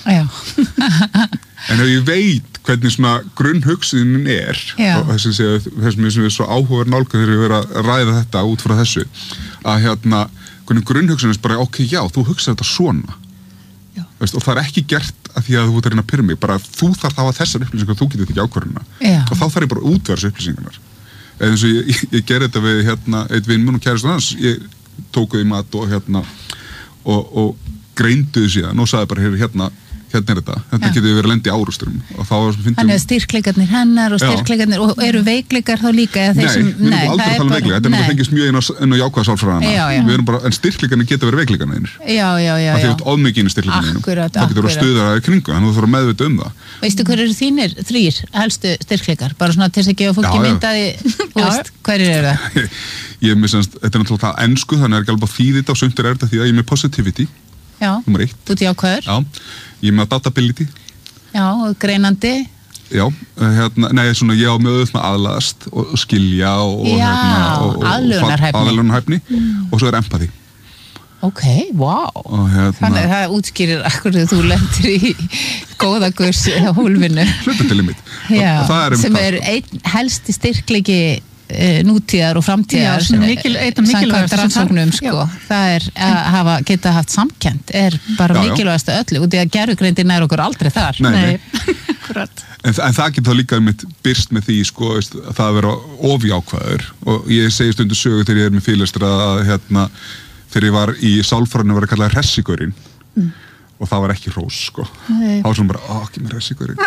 en ef ég veit hvernig svona grunnhugsunin er já. Og þessum sé, þessum við svo áhugaður nálgað þegar við verðum að ræða þetta út frá þessu að hérna, hvernig grunnhugsunin er bara ok, já, þú hugsaði þetta svona Veist, og það er ekki gert að því að þú ert að reyna að pyrra mig bara þú þarf þá að þessar upplýsingar þú getur ekki ákvörðuna og þá þarf ég bara að útverða þessu upplýsingarnar eða eins og ég, ég, ég gerði þetta við hérna, eitt vinn mun og kærist hans ég tók þau í mat og hérna og, og greinduðu síðan og sagði bara hérna hérna er þetta, þetta getur verið að lenda í árusturum og þá þannig að styrkleikarnir hennar og styrkleikarnir og eru veikleikar þá líka nei, sem, við erum aldrei að tala um veikleika þetta er náttúrulega fengist mjög inn á, á jákvæða sálfræðina en styrkleikarnir geta verið veikleikarnir já, já, já það þjótt ofmikið í styrkleikarnir þá getur þú að stuða það í kringu þannig að þú þarf að meðvita um það veistu hver eru þínir þrýr helstu styrkleikar bara svona til þess að gefa fólki myndaði hverjir eru það ég er með þetta er náttúrulega ensku þannig er ekki alveg að þýða þetta og sumt er þetta því að ég er með positivity Já, þú ert jákvæður. Já, ég er með adaptability. Já, og greinandi. Já, hérna, nei, svona ég á með auðvitað aðlaðast og skilja og Já, hérna og aðlögunarhæfni. aðlögunarhæfni mm. og svo er empathy. Ok, wow. Og hérna Þannig að það útskýrir akkur þú lendir í góða gurs á hólfinu. Hluta til limit. Já, og sem er einn helsti styrkleiki nútíðar og framtíðar samkvæmt rannsóknum sko. það er að hafa, geta haft samkennd er bara já, mikilvægast að öllu og því að gervigreindin er okkur aldrei þar nei, nei. en, en það getur þá líka mitt byrst með því sko, veist, að það að vera ofjákvæður og ég segi stundu sögu þegar ég er með fyrirlestra að hérna, þegar ég var í sálfræðinu var að kalla hressigurinn mm. og það var ekki hrós sko þá var svona bara, ó, ekki með hressigurinn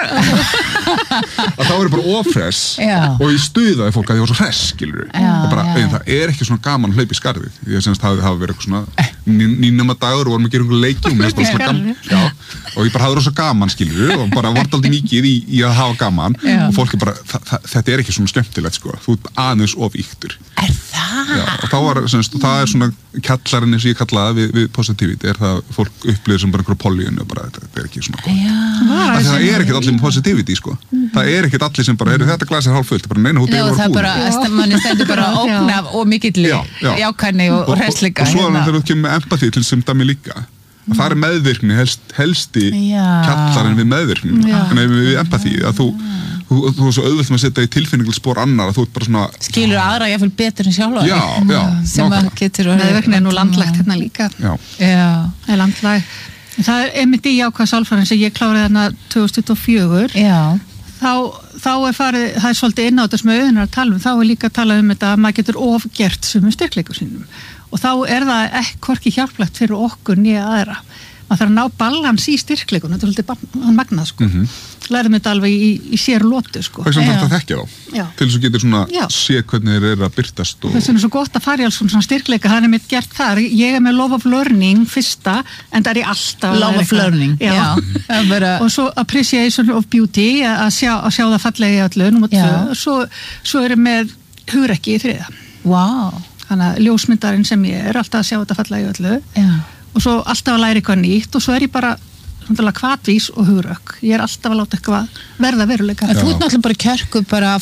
að það var bara ofress og ég stuðaði fólk að ég var svo hress skilur og bara, ein, það er ekki svona gaman að hlaupa í skarðið ég semst hafi, hafi verið eitthvað svona nýnama dagur og vorum að gera einhverju leiki og, já, og ég bara hafði rosa gaman skilur og bara vart aldrei mikið í, í að hafa gaman já. Og fólk er bara, þa, þa, þetta er ekki svona skemmtilegt sko, þú ert aðeins of yktur er það? Já, og þá var, semst, það er svona kallarinn eins og ég kallaði við, við positivity er það fólk upplifir sem bara einhverju polyinu bara þetta er ekki svona gott það er ekkert allir með positivity sko mm-hmm. það er ekkert allir sem bara, er þetta glas er hálf fullt bara neina, hún er það bara, manni stendur bara að ógna og mikill jákvæðni og hræsleika og svo er það þegar þú kemur með empathy til sem dæmi líka það er meðvirkni helst, helsti kallarinn við meðvirkni en ef við empathy að þú Þú, þú er svo auðvelt með að setja í tilfinningalspor annar að þú ert bara svona skilur aðra jafnvel betur en sjálfa já, já, sem að getur meðvirkni er nú landlægt hérna líka já, já. er landlæg það er einmitt í jákvæða sálfræðin sem ég kláraði hérna tvö þúsund tuttugu og fjögur já. þá, þá er farið það er svolítið inn á þetta sem auðvitað að tala um þá er líka að tala um þetta að maður getur ofgert sumum styrkleikum sínum og þá er það ekki hvorki hjálplegt fyrir okkur nýja aðra maður þarf að ná balans í styrkleikum þetta er svolítið magnað sko mm-hmm. lærðum þetta alveg í, í sér lótu sko það er samt að þekkja þá já. Til þess að getur svona já. Sé hvernig þeir eru að byrtast og... þess vegna er svo gott að fara í alls svona styrkleika það er mitt gert þar, ég er með love of learning fyrsta, en það er ég alltaf love of learning, já, já. Bara... og svo appreciation of beauty að sjá, að sjá það fallega í öllu númer tvö, svo, svo er ég með hugrekki í þriða wow. þannig að ljósmyndarinn sem ég er alltaf að sjá þetta fallega í öllu já. Og svo alltaf að læra eitthvað nýtt og svo er ég bara hvatvís og hugrök ég er alltaf að láta eitthvað verða veruleika þú ert náttúrulega bara kjörku bara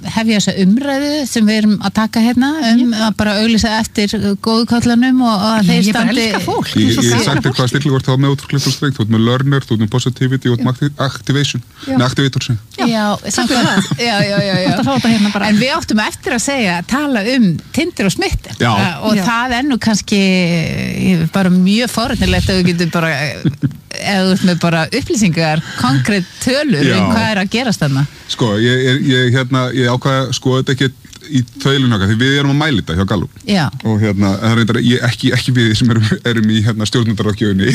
hefja þessa umræðu sem við erum að taka hérna um að bara auglýsa eftir góðkallanum og að þeir standi ég bara elska fólk ég hef sagt þér hvað stillu vart þá með út frá klipp og strengt, þú ert með learner, þú ert með positivity, þú ert með activation með activator sem já, samkvæmt, já, já, já, já. Hérna en við áttum eftir að segja tala um Tinder og Smitten og já. Það er nú kannski bara mjög forréttilegt að við getum bara eða þú ert með bara upplýsingar konkrétt tölur já. Um hvað er að gerast þarna sko, ég, ég, ég, hérna, ég ákvaða sko þetta ekki í þaulun okkar, því við erum að mæla þetta hjá Gallup já. Og hérna, það reyndar ég, ekki, ekki við sem erum, erum í hérna, stjórnundarákjöfunni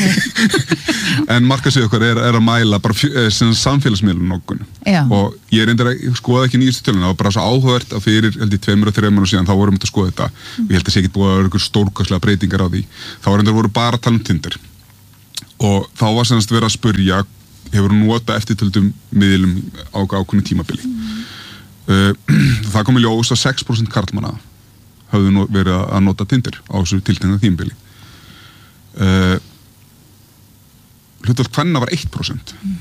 en markasið okkar er, er að mæla bara samfélagsmiðlun okkur og ég reyndar að skoða ekki nýjastu tölun það var bara svo áhugavert að fyrir held ég tveimur og þreimur og síðan þá vorum við að skoða þetta mm. og ég held að sé ekki búið að vera ykkur stórkostlega breytingar á því þá reyndar voru bara að tala um Tinder og þá var semst verið að spurja hefur hún notað eftirtöldum miðlum á ákveðnu tímabili mm. uh, það kom í ljós að sex prósent karlmanna hafðu nú verið að nota Tinder á þessu tiltekna tímabili uh, hlutfall kvenna var eitt prósent mm.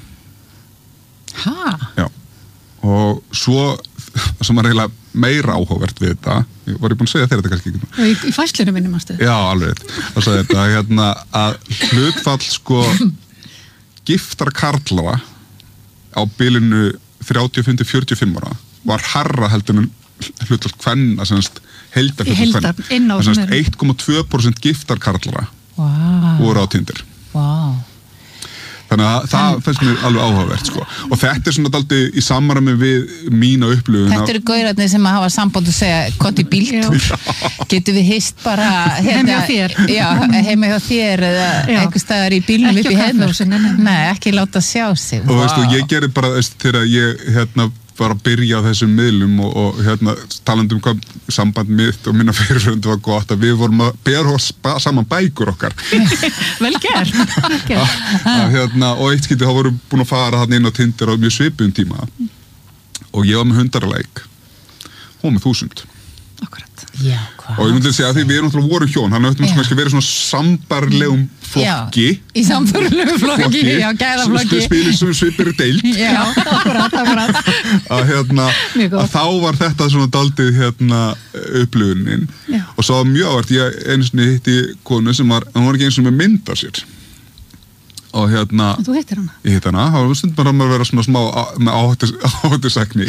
ha? Já og svo það sem er eiginlega meira áhugavert við þetta ég var ég búin að segja þér þetta kannski ekki í, í fæslinu minni mástu já alveg það sagði þetta hérna að hlutfall sko giftar karlara á bilinu þrjátíu og fimm til fjörutíu og fimm ára var harra heldur en hlutfall kvenna semst heildar hlutfall kvenna semst eitt komma tvö prósent giftar karlara wow. voru á Tinder wow. þannig að það finnst mér alveg áhugavert sko. Og þetta er svona dálítið í samræmi við mína upplifun. Þetta eru gaurarnir sem að hafa samband og segja gott í bíltúr. Getum við hist bara hérna, heima hjá þér? Já, heima hjá þér eða einhver staðar í bílnum upp í heimhúsinu. Nei, ekki láta sjá sig. Og wow. veistu, ég gerir bara þess þegar ég hérna var að byrja á þessum miðlum og, og hérna talandi um hvað samband mitt og minna fyrirfröndu var gott að við vorum að bera saman bækur okkar. Vel gert. Hérna, og eitt skipti þá vorum búin að fara hann inn á Tinder á mjög svipum tíma og ég var með hundarleik hún með þúsund. Akkurat. Já, hvað? Og ég myndi að segja að því við erum alltaf voru hjón, hann höfum kannski verið svona sambarlegum flokki. Já, í sambarlegum flokki, já, gæðaflokki. Spilir sem svipir deild. Já, akkurat, akkurat. Að hérna, að þá var þetta svona daldið hérna upplifunin. Já. Og svo var mjög ávært, ég einu sinni hitti konu sem var, hann var ekki eins og með mynd af sér. Og hérna... En þú hittir hana? Ég hitti hana, það var stundum bara að vera svona smá með áhættisækni.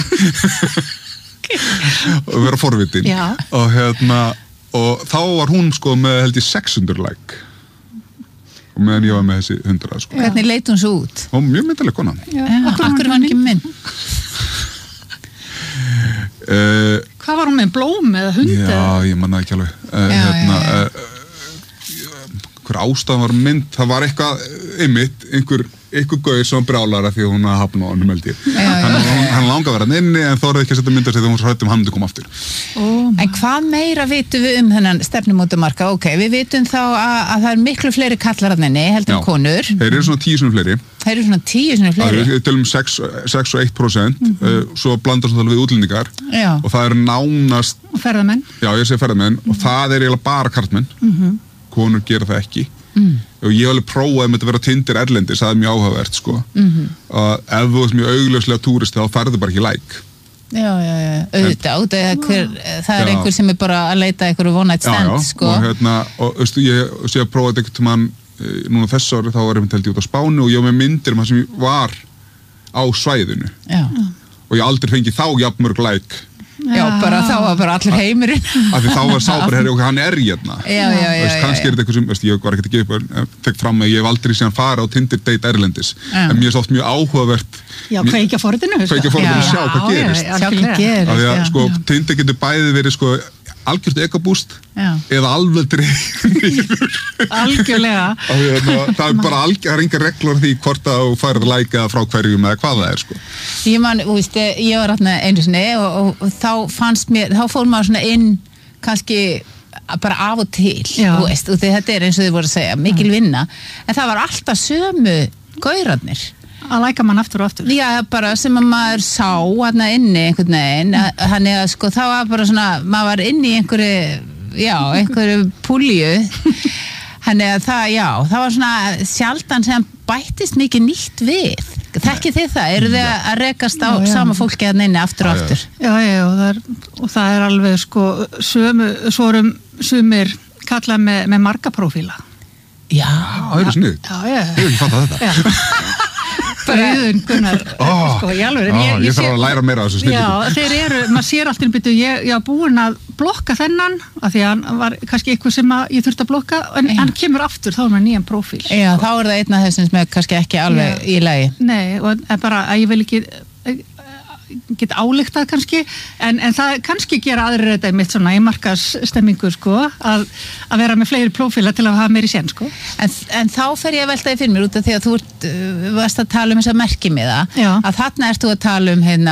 Og vera forvitin. Já. Og hérna, og þá var hún sko með held ég sex hundruð like. Og meðan ég var með þessi hundrað sko. Hvernig leit hún svo út? Hún var mjög myndaleg kona. Já, akkur var hann ekki mynd? Uh, Hvað var hún með, blóm eða hund? Já, ég manna ekki alveg. Uh, já, hérna, já, já. Uh, hver ástæðan var mynd, það var eitthvað einmitt, einhver, einhver gauð sem brjálara því að hún að hafna á hann um held ég. Hann, hann langaði að vera inni en þorði ekki að setja mynda sig þegar hún hrætti um hann til að koma aftur. Oh, en hvað meira vitum við um þennan stefnumótumarka? Ok, við vitum þá að, að það er miklu fleiri kallar að henni heldur en konur. Þeir eru svona tíu sinni fleiri. Þeir eru svona tíu sinni fleiri. Það eru til um sex og eitt prósent, mm -hmm. uh, svo blandast það við útlendingar og það er nánast... Og ferðamenn. Já, ég segi ferðamenn mm -hmm. og það er eiginlega bara karlmenn. Mm -hmm. Konur gera það ekki. Mm. Og ég hef alveg prófaði með að vera Tinder erlendis, það er mjög áhugavert sko. Mm-hmm. Að ef þú ert mjög augljóslega túrist þá færðu bara ekki like. Já, já, já, auðvitað, auðvitað hver, það er já. Einhver sem er bara að leita einhverju one night stand, já, já. Sko. Og hérna, og veistu, ég sé að prófaði einhvern tímann núna þess ári, þá var ég held ég út á Spáni og ég var með myndir um það sem ég var á svæðinu. Já. Og ég aldrei fengi þá jafn mörg like. Já, bara þá var bara allir heimurinn. Af því þá var sábar herri og hann er hérna. Já, já, já. Veist, kannski er þetta eitthvað sem, veist, ég var ekkert að gefa upp, tekk fram að ég hef aldrei síðan fara á Tinder date erlendis. Já. En mér er svo oft mjög áhugavert. Já, kveikja forritinu. Kveikja forritinu og sjá hvað gerist. Já, sjá hvað gerist. Af því að, sko, Tinder getur bæði verið, sko, algjört ekabúst eða alveg dreifur. Algjörlega. Það er bara algjör, það er enga reglur því hvort að þú færið læka frá hverjum eða hvað það er, sko. Ég man, þú veist, ég var hérna einu sinni og, og, og þá fannst mér, þá fór maður svona inn kannski bara af og til, þú veist, og þetta er eins og þið voru að segja, mikil vinna, en það var alltaf sömu gaurarnir. Að læka mann aftur og aftur. Já, bara sem að maður sá hérna inni einhvern veginn, hann er að sko, það var bara svona, maður var inni í einhverju, já, einhverju púlju, hann er að það, já, það var svona sjaldan sem bættist mikið nýtt við. Þekkið þið það? Eru þið að rekast á Já, já. sama fólki að neina aftur og aftur? Já, já, og það er, og það er alveg sko sömu, svorum sumir kalla með, með marga prófíla. Já. Það eru snið. Já, já. Ég hef ekki fattað þetta. Já. Auðun Gunnar, Ó, sko, í alveg. ó, ég þarf að læra meira af þessu snillingum. Já, þeir eru, maður sér alltaf byrju, ég, ég var búin að blokka þennan, af því að hann var kannski eitthvað sem að ég þurfti að blokka, en Já. hann kemur aftur, þá er maður nýjan prófíl. Já, þá er það einn af þessum sem er kannski ekki alveg Já. í lagi. Nei, og er bara að ég vil ekki get álíktað kannski, en, en það kannski gera aðrir þetta mitt svona í markaðsstemmingu sko, að, að vera með fleiri prófíla til að hafa meiri sen sko. En, en þá fer ég að velta því fyrir mér út af því að þú ert, uh, varst að tala um þess að merkimiða, Já. að þarna ert þú að tala um hérna,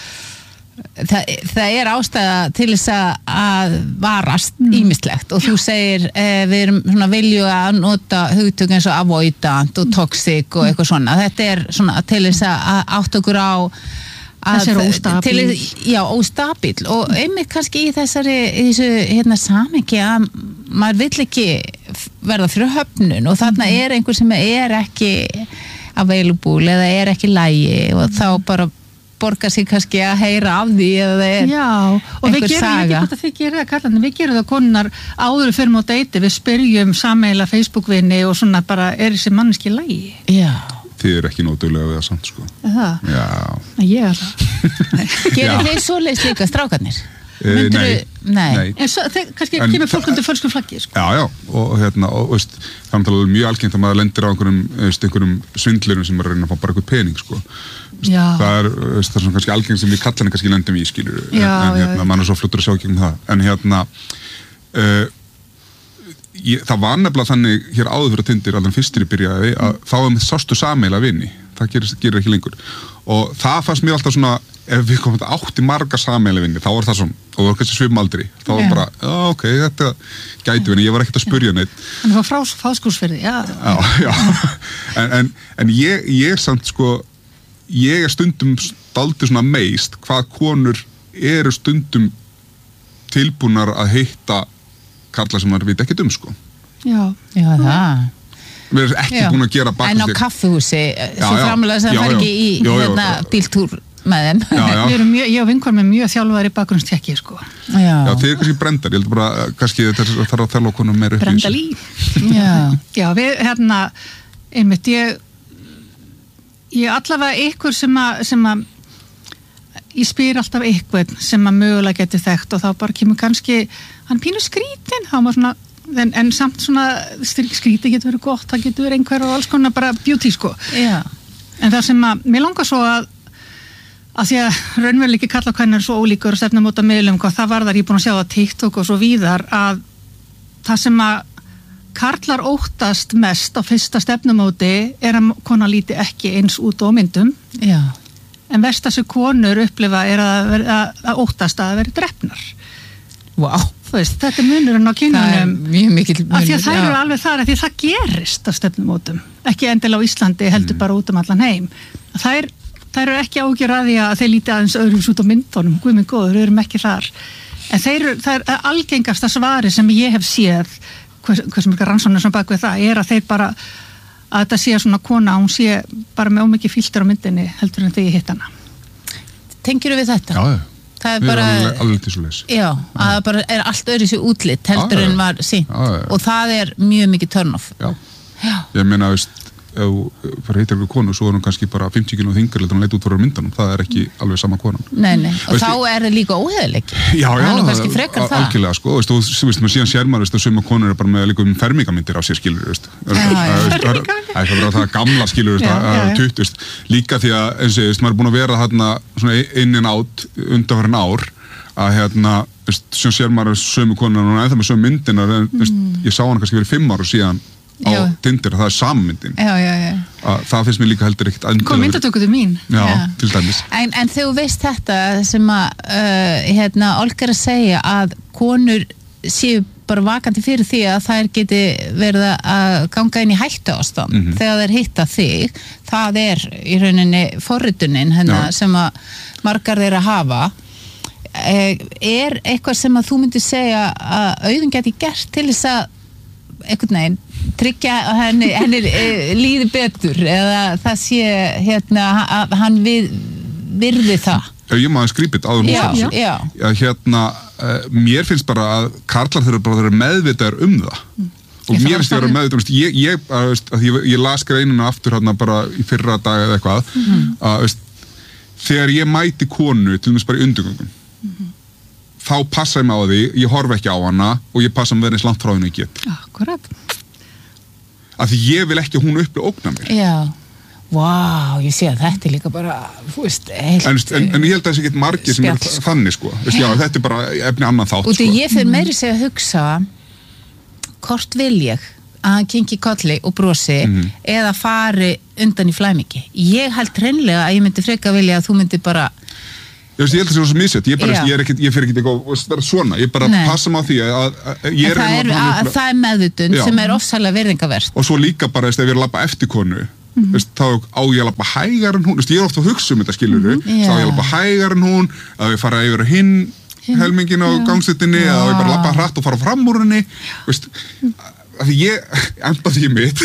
það, það er ástæða til þess að varast ýmislegt og þú segir eh, við erum svona vilju að nota hugtök eins og avoidant og toxic og eitthvað svona, þetta er svona til þess að átt okkur á Þessi er óstabíl. til, já, óstabíl og einmitt kannski í þessari í þessu hérna samengi að maður vill ekki verða fyrir höfnun og þarna er einhver sem er ekki available eða er ekki lægi og þá bara borgar sig kannski að heyra af því eða það er Já, og við einhver gerum saga. ekki hvort að þið gerir það kallandi, við gerum það konunnar áður fyrir mót deiti, við spyrjum sameiginlega Facebook-vini og svona bara er þessi manneski í lagi? Já. Þið eru ekki nótulega við það samt sko. Er það? Já. Nei, ég er það. Gerir Já. þið svoleiðis líka strákarnir? Eh, Myndirðu- nei. nei. Nei. En svo, þeir, kannski En kemur fólk það- undir fölsku flaggi, sko. Já, já, og hérna, og veist, það er náttúrulega mjög algengt að maður lendir á einhverjum, veist, einhverjum svindlurum sem er að reyna að fá bara eitthvað pening, sko. Veist, Já. það er, veist, það er svona kannski algengt sem við kallarinn kannski lendum í, skilur, en, Já, en hérna, já, já. maður er svo flottur að sjá gegnum það. En hérna, uh, ég, það var nefnilega þannig hér áður fyrir Tindir, alveg fyrstir í byrjaði, að þá um sástu sameila vini, það gerir, gerir ekki lengur. Og það fannst mér alltaf svona, ef við komum þetta átti marga sameila vini, þá var það svona, og það var kannski svimaldri, þá var Já. bara, já, ok, þetta gæti vinni, ég var ekkert að spurja neitt. Þannig að frá fáskúrsferði, já. Já, já, en, en, en ég, ég samt sko, ég er stundum dálítið svona meist hvað konur eru stundum tilbúnar að hitta karla sem maður veit ekkert um sko. Já. Já, það. Við erum ekki Já. búin að gera En á bakast kaffihúsi, Já, svo já. framlega sem Já, það fer já. ekki í Já, já. hérna bíltúr með þeim. Já, já. Við erum mjög, ég og vinkvar með mjög þjálfaðir bakgrunnstekki, sko. Já, Já. þið er kannski brendar, ég held bara að kannski þetta er- þarf að þella konum meira upp í Brenda þessu. Lee. Já. Já, við, hérna, einmitt, ég, ég allavega ykkur sem að, sem að, ég spyr alltaf ykkur sem að mögulega geti þekkt og þá bara kemur kannski, hann pínu skrítin, þá maður svona, en, en samt svona, skríti getur verið gott, það getur verið einhver og alls konar bara beauty, sko. Já. En það sem að, mér langar svo að, að því að raunveruleiki kalla hvernig er svo ólíkur og stefna móta miðlum, hvað það varðar, ég er búin að sjá það TikTok og svo víðar, að það sem að karlar óttast mest á fyrsta stefnumóti er að kona líti ekki eins út á myndum, Já. en versta sem konur upplifa er að, vera, að óttast að vera drefnar. Vá. Þú veist, þetta er munurinn á Það er kynjunum. mjög mikill munur. Af því að það eru já. alveg þar, af því að það gerist á stefnumótum, ekki endilega á Íslandi, heldur bara út um allan heim. Það er, það eru ekki ágjör að því að þeir líti aðeins öðrum út á myndunum, guð minn góður, við erum ekki þar. En þeir, eru- það er algengasta svari sem ég hef séð, hvers, hversum ekki rannsóknir sem bak við það, er að þeir bara, að þetta sé svona kona, hún sé bara með ómikið filter á myndinni heldur en þegar ég hitt hana. Tengjuru við þetta? Já, já. Það er Við bara, erum alveg, alveg til svo leis. já, að það bara er allt öðru sér útlitt heldur Já, já. en var sínt Já, já, já. og það er mjög mikið turn-off. Já. Já. Ég meina, veist, ef þú fara að hitta ykkur konu, svo er hún kannski bara fimmtíu kíló þingar heldur en leit út fyrir myndanum, það er ekki alveg sama konan. Nei, nei, og Veistu- þá er það líka óheðileiki. Já, já, Það er nú kannski frekar al- það. algjörlega, sko, veist, og þú veist, maður síðan sér maður, veist, að suma konur er bara með líka um fermingamyndir á sér, skilur, veist. Það Já, já. er- það er- það er bara það gamla, skilur, veist, Já, að já, það já. er tutt, veist, líka því að, eins og, veist, maður er búin að vera þarna svona inn en átt undanfærin ár, að hérna, veist, sem sér maður sömu konur og ennþá með sömu myndinar, en, veist, ég sá hann kannski fyrir fimm ára síðan á Já. Tinder, það er sammyndin. Já, já, já. Að það finnst mér líka heldur ekkert endilega Kom verið- myndatökuðu mín. Já, Já. til dæmis. En, en þegar þú veist þetta sem að uh, hérna, Olga er að segja að konur séu bara vakandi fyrir því að þær geti verið að ganga inn í hættu ástand Mhm. þegar þær hitta þig, það er í rauninni forritunin hennar Já. sem að margar þeirra hafa. Eh, er eitthvað sem að þú myndir segja að Auðun geti gert til þess að einhvern veginn tryggja henni, henni líði betur eða það sé hérna að hann við, virði það. Já, ég maður skrýpit áður já, já. Já. Já, hérna, uh, mér finnst bara að karlar þurfa bara að vera meðvitaðar um það. Mm. Og mér finnst ég að vera meðvitaðar, ég, ég, að, veist, að ég, ég las greinuna aftur hérna bara í fyrra dag eða eitthvað, mm. að veist, þegar ég mæti konu, til dæmis bara í undirgöngum, mm. þá passa ég mig á því, ég horf ekki á hana og ég passa mig verið eins langt frá henni ég get. Akkurat. Af því ég vil ekki að hún uppi ógna mér. Já. Vá, wow, ég sé að þetta er líka bara, þú veist, heilt... En, en, en ég held að það sé ekki margir sem er þannig, sko. Veist, já, þetta er bara efni annan þátt, sko. Og því sko. ég fyrir meiri segja að hugsa, hvort vil ég að hann kinki kolli og brosi mm-hmm. eða fari undan í flæmingi. Ég held hreinlega að ég myndi freka vilja að þú myndi bara... Ég, veist, ég held að það sé svo misjætt, ég, ég, er ekkit, ég fyrir ekki eitthvað svona, ég bara Nei. passa mig á því að, að ég er... Það er, að, að það er meðvutund sem er ofsalega virðingavert. Og svo líka bara, ef ég er að labba eftir konu, mm-hmm. veist, þá á ég að labba hægar en hún, veist, ég er ofta að hugsa um þetta, skilurðu, mm-hmm. þá á ég að labba hægar en hún, að við fara yfir hinn helmingin á gangstéttinni, eða ég bara labba hratt og fara fram úr henni, veist, að því ég, enda því mitt,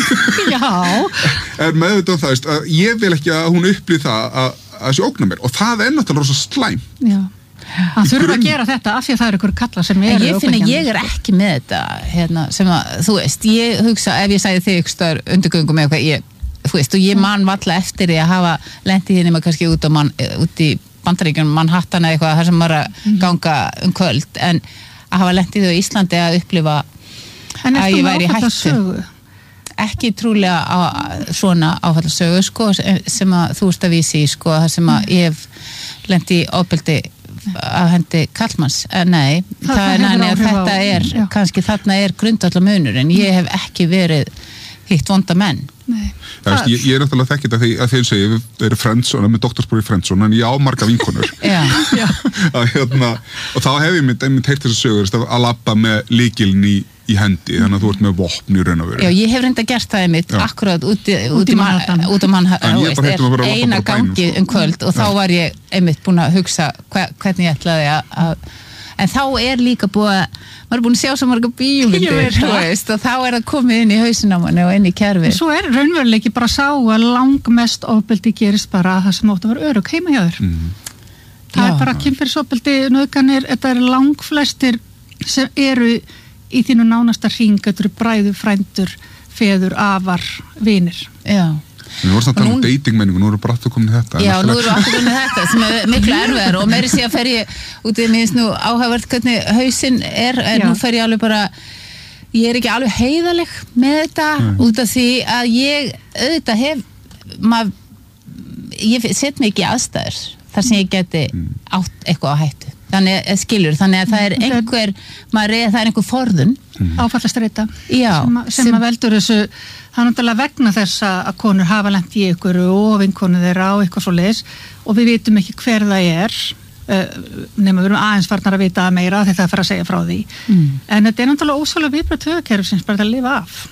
er meðvitað um það, veist, að ég vil ekki að hún upplýði það að að þessi ógna mér og það er náttúrulega rosa slæm. Já. Það þurfa að gera þetta af því að það eru ykkur kallar sem eru ógnandi. Ég finna að ég er ekki með þetta hérna, sem að, þú veist, ég hugsa ef ég sæði þig ykkur stöður undirgöngum með eitthvað, ég, þú veist, og ég man valla eftir því að hafa lent í því nema kannski út, man, út í Bandaríkjunum Manhattan eða eitthvað, þar sem maður að ganga um kvöld, en að hafa lent í því á Íslandi að upplifa að ég væri í hættu. Ekki trúlega á, svona áfallasögu sko, sem að þú ert að vísi í sko, þar sem að ég hef lent í ofbeldi af hendi kallmanns, nei, það, það er næni að þetta er, já. Kannski þarna er grundvallar munur, en ég hef ekki verið hitt vonda menn. Nei. Já, veist, ég, ég er náttúrulega þekkit að, að þeir segja, við erum Friendzone, með doktorspróf í Friendzone, en ég á marga vinkonur. Já. að, hérna, og þá hef ég mynd, einmitt heyrt þess að sögur, að labba með lykilinn í í hendi, þannig að þú ert með vopn í raun og veru. Já, ég hef reynda gert það einmitt akkurat út í Manhattan, út af Manhattan, eina gangi um kvöld og þá var ég einmitt búin að hugsa hva, hvernig ég ætlaði að, en þá er líka búið að, maður er búin að sjá svo marga bíómyndir, þú veist, og þá er það komið inn í hausinn á manni og inn í kerfi. Svo er raunveruleiki bara sá að langmest ofbeldi gerist bara að það sem átt að vera örugg heima hjá þér. Mm. Það Já. Er bara kynferðisofbeldi, nauðganir, þetta er langflestir sem eru í þínu nánasta hring, þetta eru bræður, frændur, feður, afar, vinir. Já. Við vorum að tala um datingmenningu, nú erum við bara aftur komin í þetta. Já, nú erum við aftur komin í þetta, sem er miklu erfiðar og meiri sé að fer ég út í minnst nú áhugavert hvernig hausinn er, en Já. Nú fer ég alveg bara, ég er ekki alveg heiðaleg með þetta, mm. út af því að ég auðvitað hef, maður, ég set mig ekki í aðstæður, þar sem ég geti mm. átt eitthvað á hættu. Þannig að skilur, þannig að það er einhver maður er, það er einhver forðun mm. áfallastreita Já, sem, að, sem, sem að veldur þessu, það er náttúrulega vegna þess að konur hafa lent í ykkur og vinkonu þeirra á eitthvað svo leiðis og við vitum ekki hver það er uh, nema við erum aðeins farnar að vita meira þegar það fer að segja frá því mm. en þetta er náttúrulega ósvalega viðbröð taugakerfisins bara að lifa af.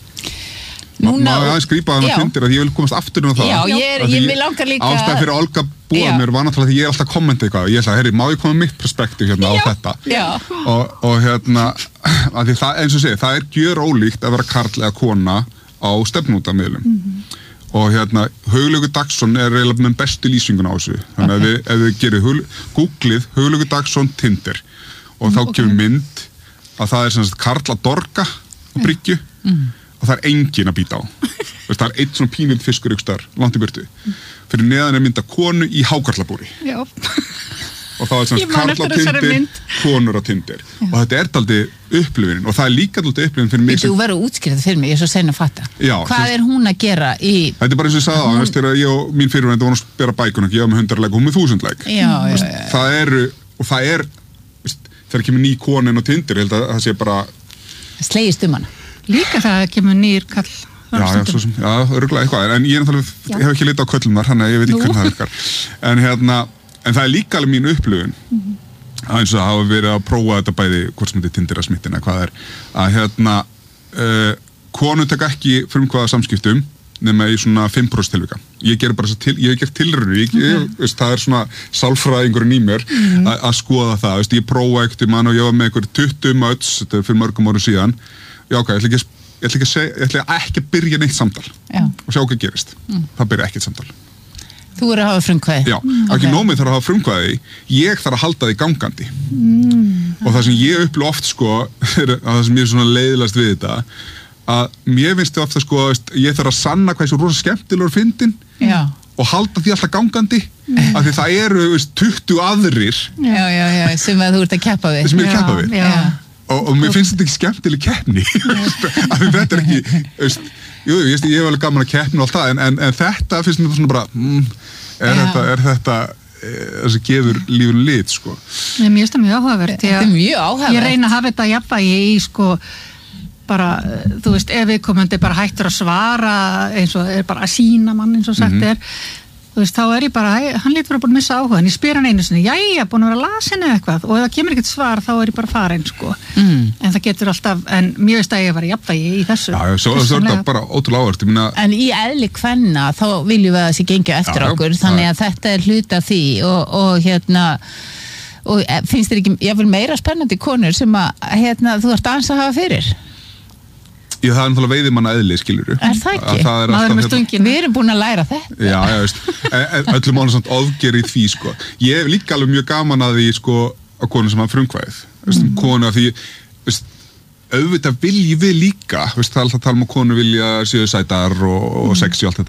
Núna, maður aðeins grípa að það fundir að ég vil komast aftur um það. Já, ég, er, ég vil langar líka ástæð fyrir Olga búa mér var náttúrulega því ég er alltaf að kommenta eitthvað ég ætla að, herri, má ég koma með mitt perspektíf hérna já, á þetta já. Og, og hérna að því það, eins og segi, það er gjör ólíkt að vera karl eða kona á stefnútamiðlum mm-hmm. og hérna Haugleikur Dagsson er eiginlega með bestu lýsingun á þessu þannig að okay. ef við gerum hug, googlið Haugleikur Dagsson Tinder og þá okay. kemur mynd að það er sem sagt karl að dorga á bryggju mm. og það er engin að býta á það er einn svona pínild fiskur ykkur starf, langt í burtu fyrir neðan er mynda konu í hákarlabúri Já. og þá er svona karl á Tinder konur á Tinder Já. Og þetta er daldi upplifunin og það er líka daldi upplifun fyrir mig sem... Þú verður útskýrað fyrir mig, ég er svo sen að fatta Já, hvað sem... er hún að gera í þetta er bara eins og ég sagði á, hún... þegar ég og mín fyrirvændi vorum að spera bækun ég var með hundarleik og hún með þúsundleik það er, og það er þegar kemur ný konin á Tinder ég held að það sé bara slegist um hana líka það kemur nýr kall Já, já, svo sem, já, örgulega eitthvað, en ég er náttúrulega, ég hef ekki litið á köllumar, þannig að ég veit ekki hvernig það virkar. En hérna, en það er líka alveg mín upplifun, mm-hmm. að eins og það hafa verið að prófa þetta bæði, hvort sem þetta er Tinder að smittina, hvað er, að hérna, uh, konur taka ekki frumkvæða samskiptum, nema í svona fimm prósent tilvika. Ég ger bara þess að til, ég hef gert tilraunir, ég, ég, mm-hmm. veist, það er svona sálfræðingurinn í mér mm-hmm. að skoða það, veist, ég prófa ekkert í mann og ég var með einhver tuttugu möts, þetta er fyrir mörgum árum síðan, já, ok, ég ætla ekki að ég ætla ekki að, segja, ég ætla ekki að byrja neitt samtal Já. og sjá hvað gerist. Mm. Það byrja ekkert samtal. Þú eru að hafa frumkvæði? Já, mm. ekki okay. nómið þarf að hafa frumkvæði, ég þarf að halda því gangandi. Mm. Og það sem ég upplifa oft, sko, það sem ég er svona leiðilegast við þetta, að mér finnst þið ofta, sko, ég þarf að sanna hvað er svo rosa skemmtilegur fyndin og halda því alltaf gangandi, mm. af því það eru veist, tuttugu aðrir já, já, já, sem að þú ert að keppa við. Sem ég er að keppa við. Já. Og, og mér finnst þetta ekki skemmtileg keppni af því þetta er ekki veist, jú, ég, ég hef alveg gaman að keppna og allt það en, en, en þetta finnst mér svona bara mm, er, þetta, er þetta það sem gefur lífun lit sko. Mér finnst það mjög áhugavert Þetta er mjög áhugavert Ég reyna að hafa þetta jafnvægi í sko bara, þú veist, ef við komandi bara hættur að svara eins og er bara að sína mann eins og sagt mm-hmm. er þú veist, þá er ég bara, hann lítur að búin að missa áhuga en ég spyr hann einu sinni, jæja, búin að vera lasin eða eitthvað og ef það kemur ekkert svar þá er ég bara farin sko, mm. en það getur alltaf en mér veist að ég var jafnvægi í þessu Já, svo, svo er þetta bara ótrúlega áhört myna... En í eðli kvenna, þá viljum við að það sé gengja eftir já, okkur, þannig að þetta er hluta því og, og hérna og finnst þér ekki, ég vil meira spennandi konur sem að, hérna, þú ert aðeins að hafa fyrir Já, það er náttúrulega veiðimanna eðli, skilur Er það ekki? Það er Maður með stungin Við erum búin að læra þetta Já, já, veist, öllum ánum samt ofger í því, sko Ég hef líka alveg mjög gaman að því, sko að konu sem hafa frumkvæðið mm. konu að því, veist auðvitað viljum við líka, veist, það er alltaf að tala um að konu vilja séu sætar og, og sexy og allt þetta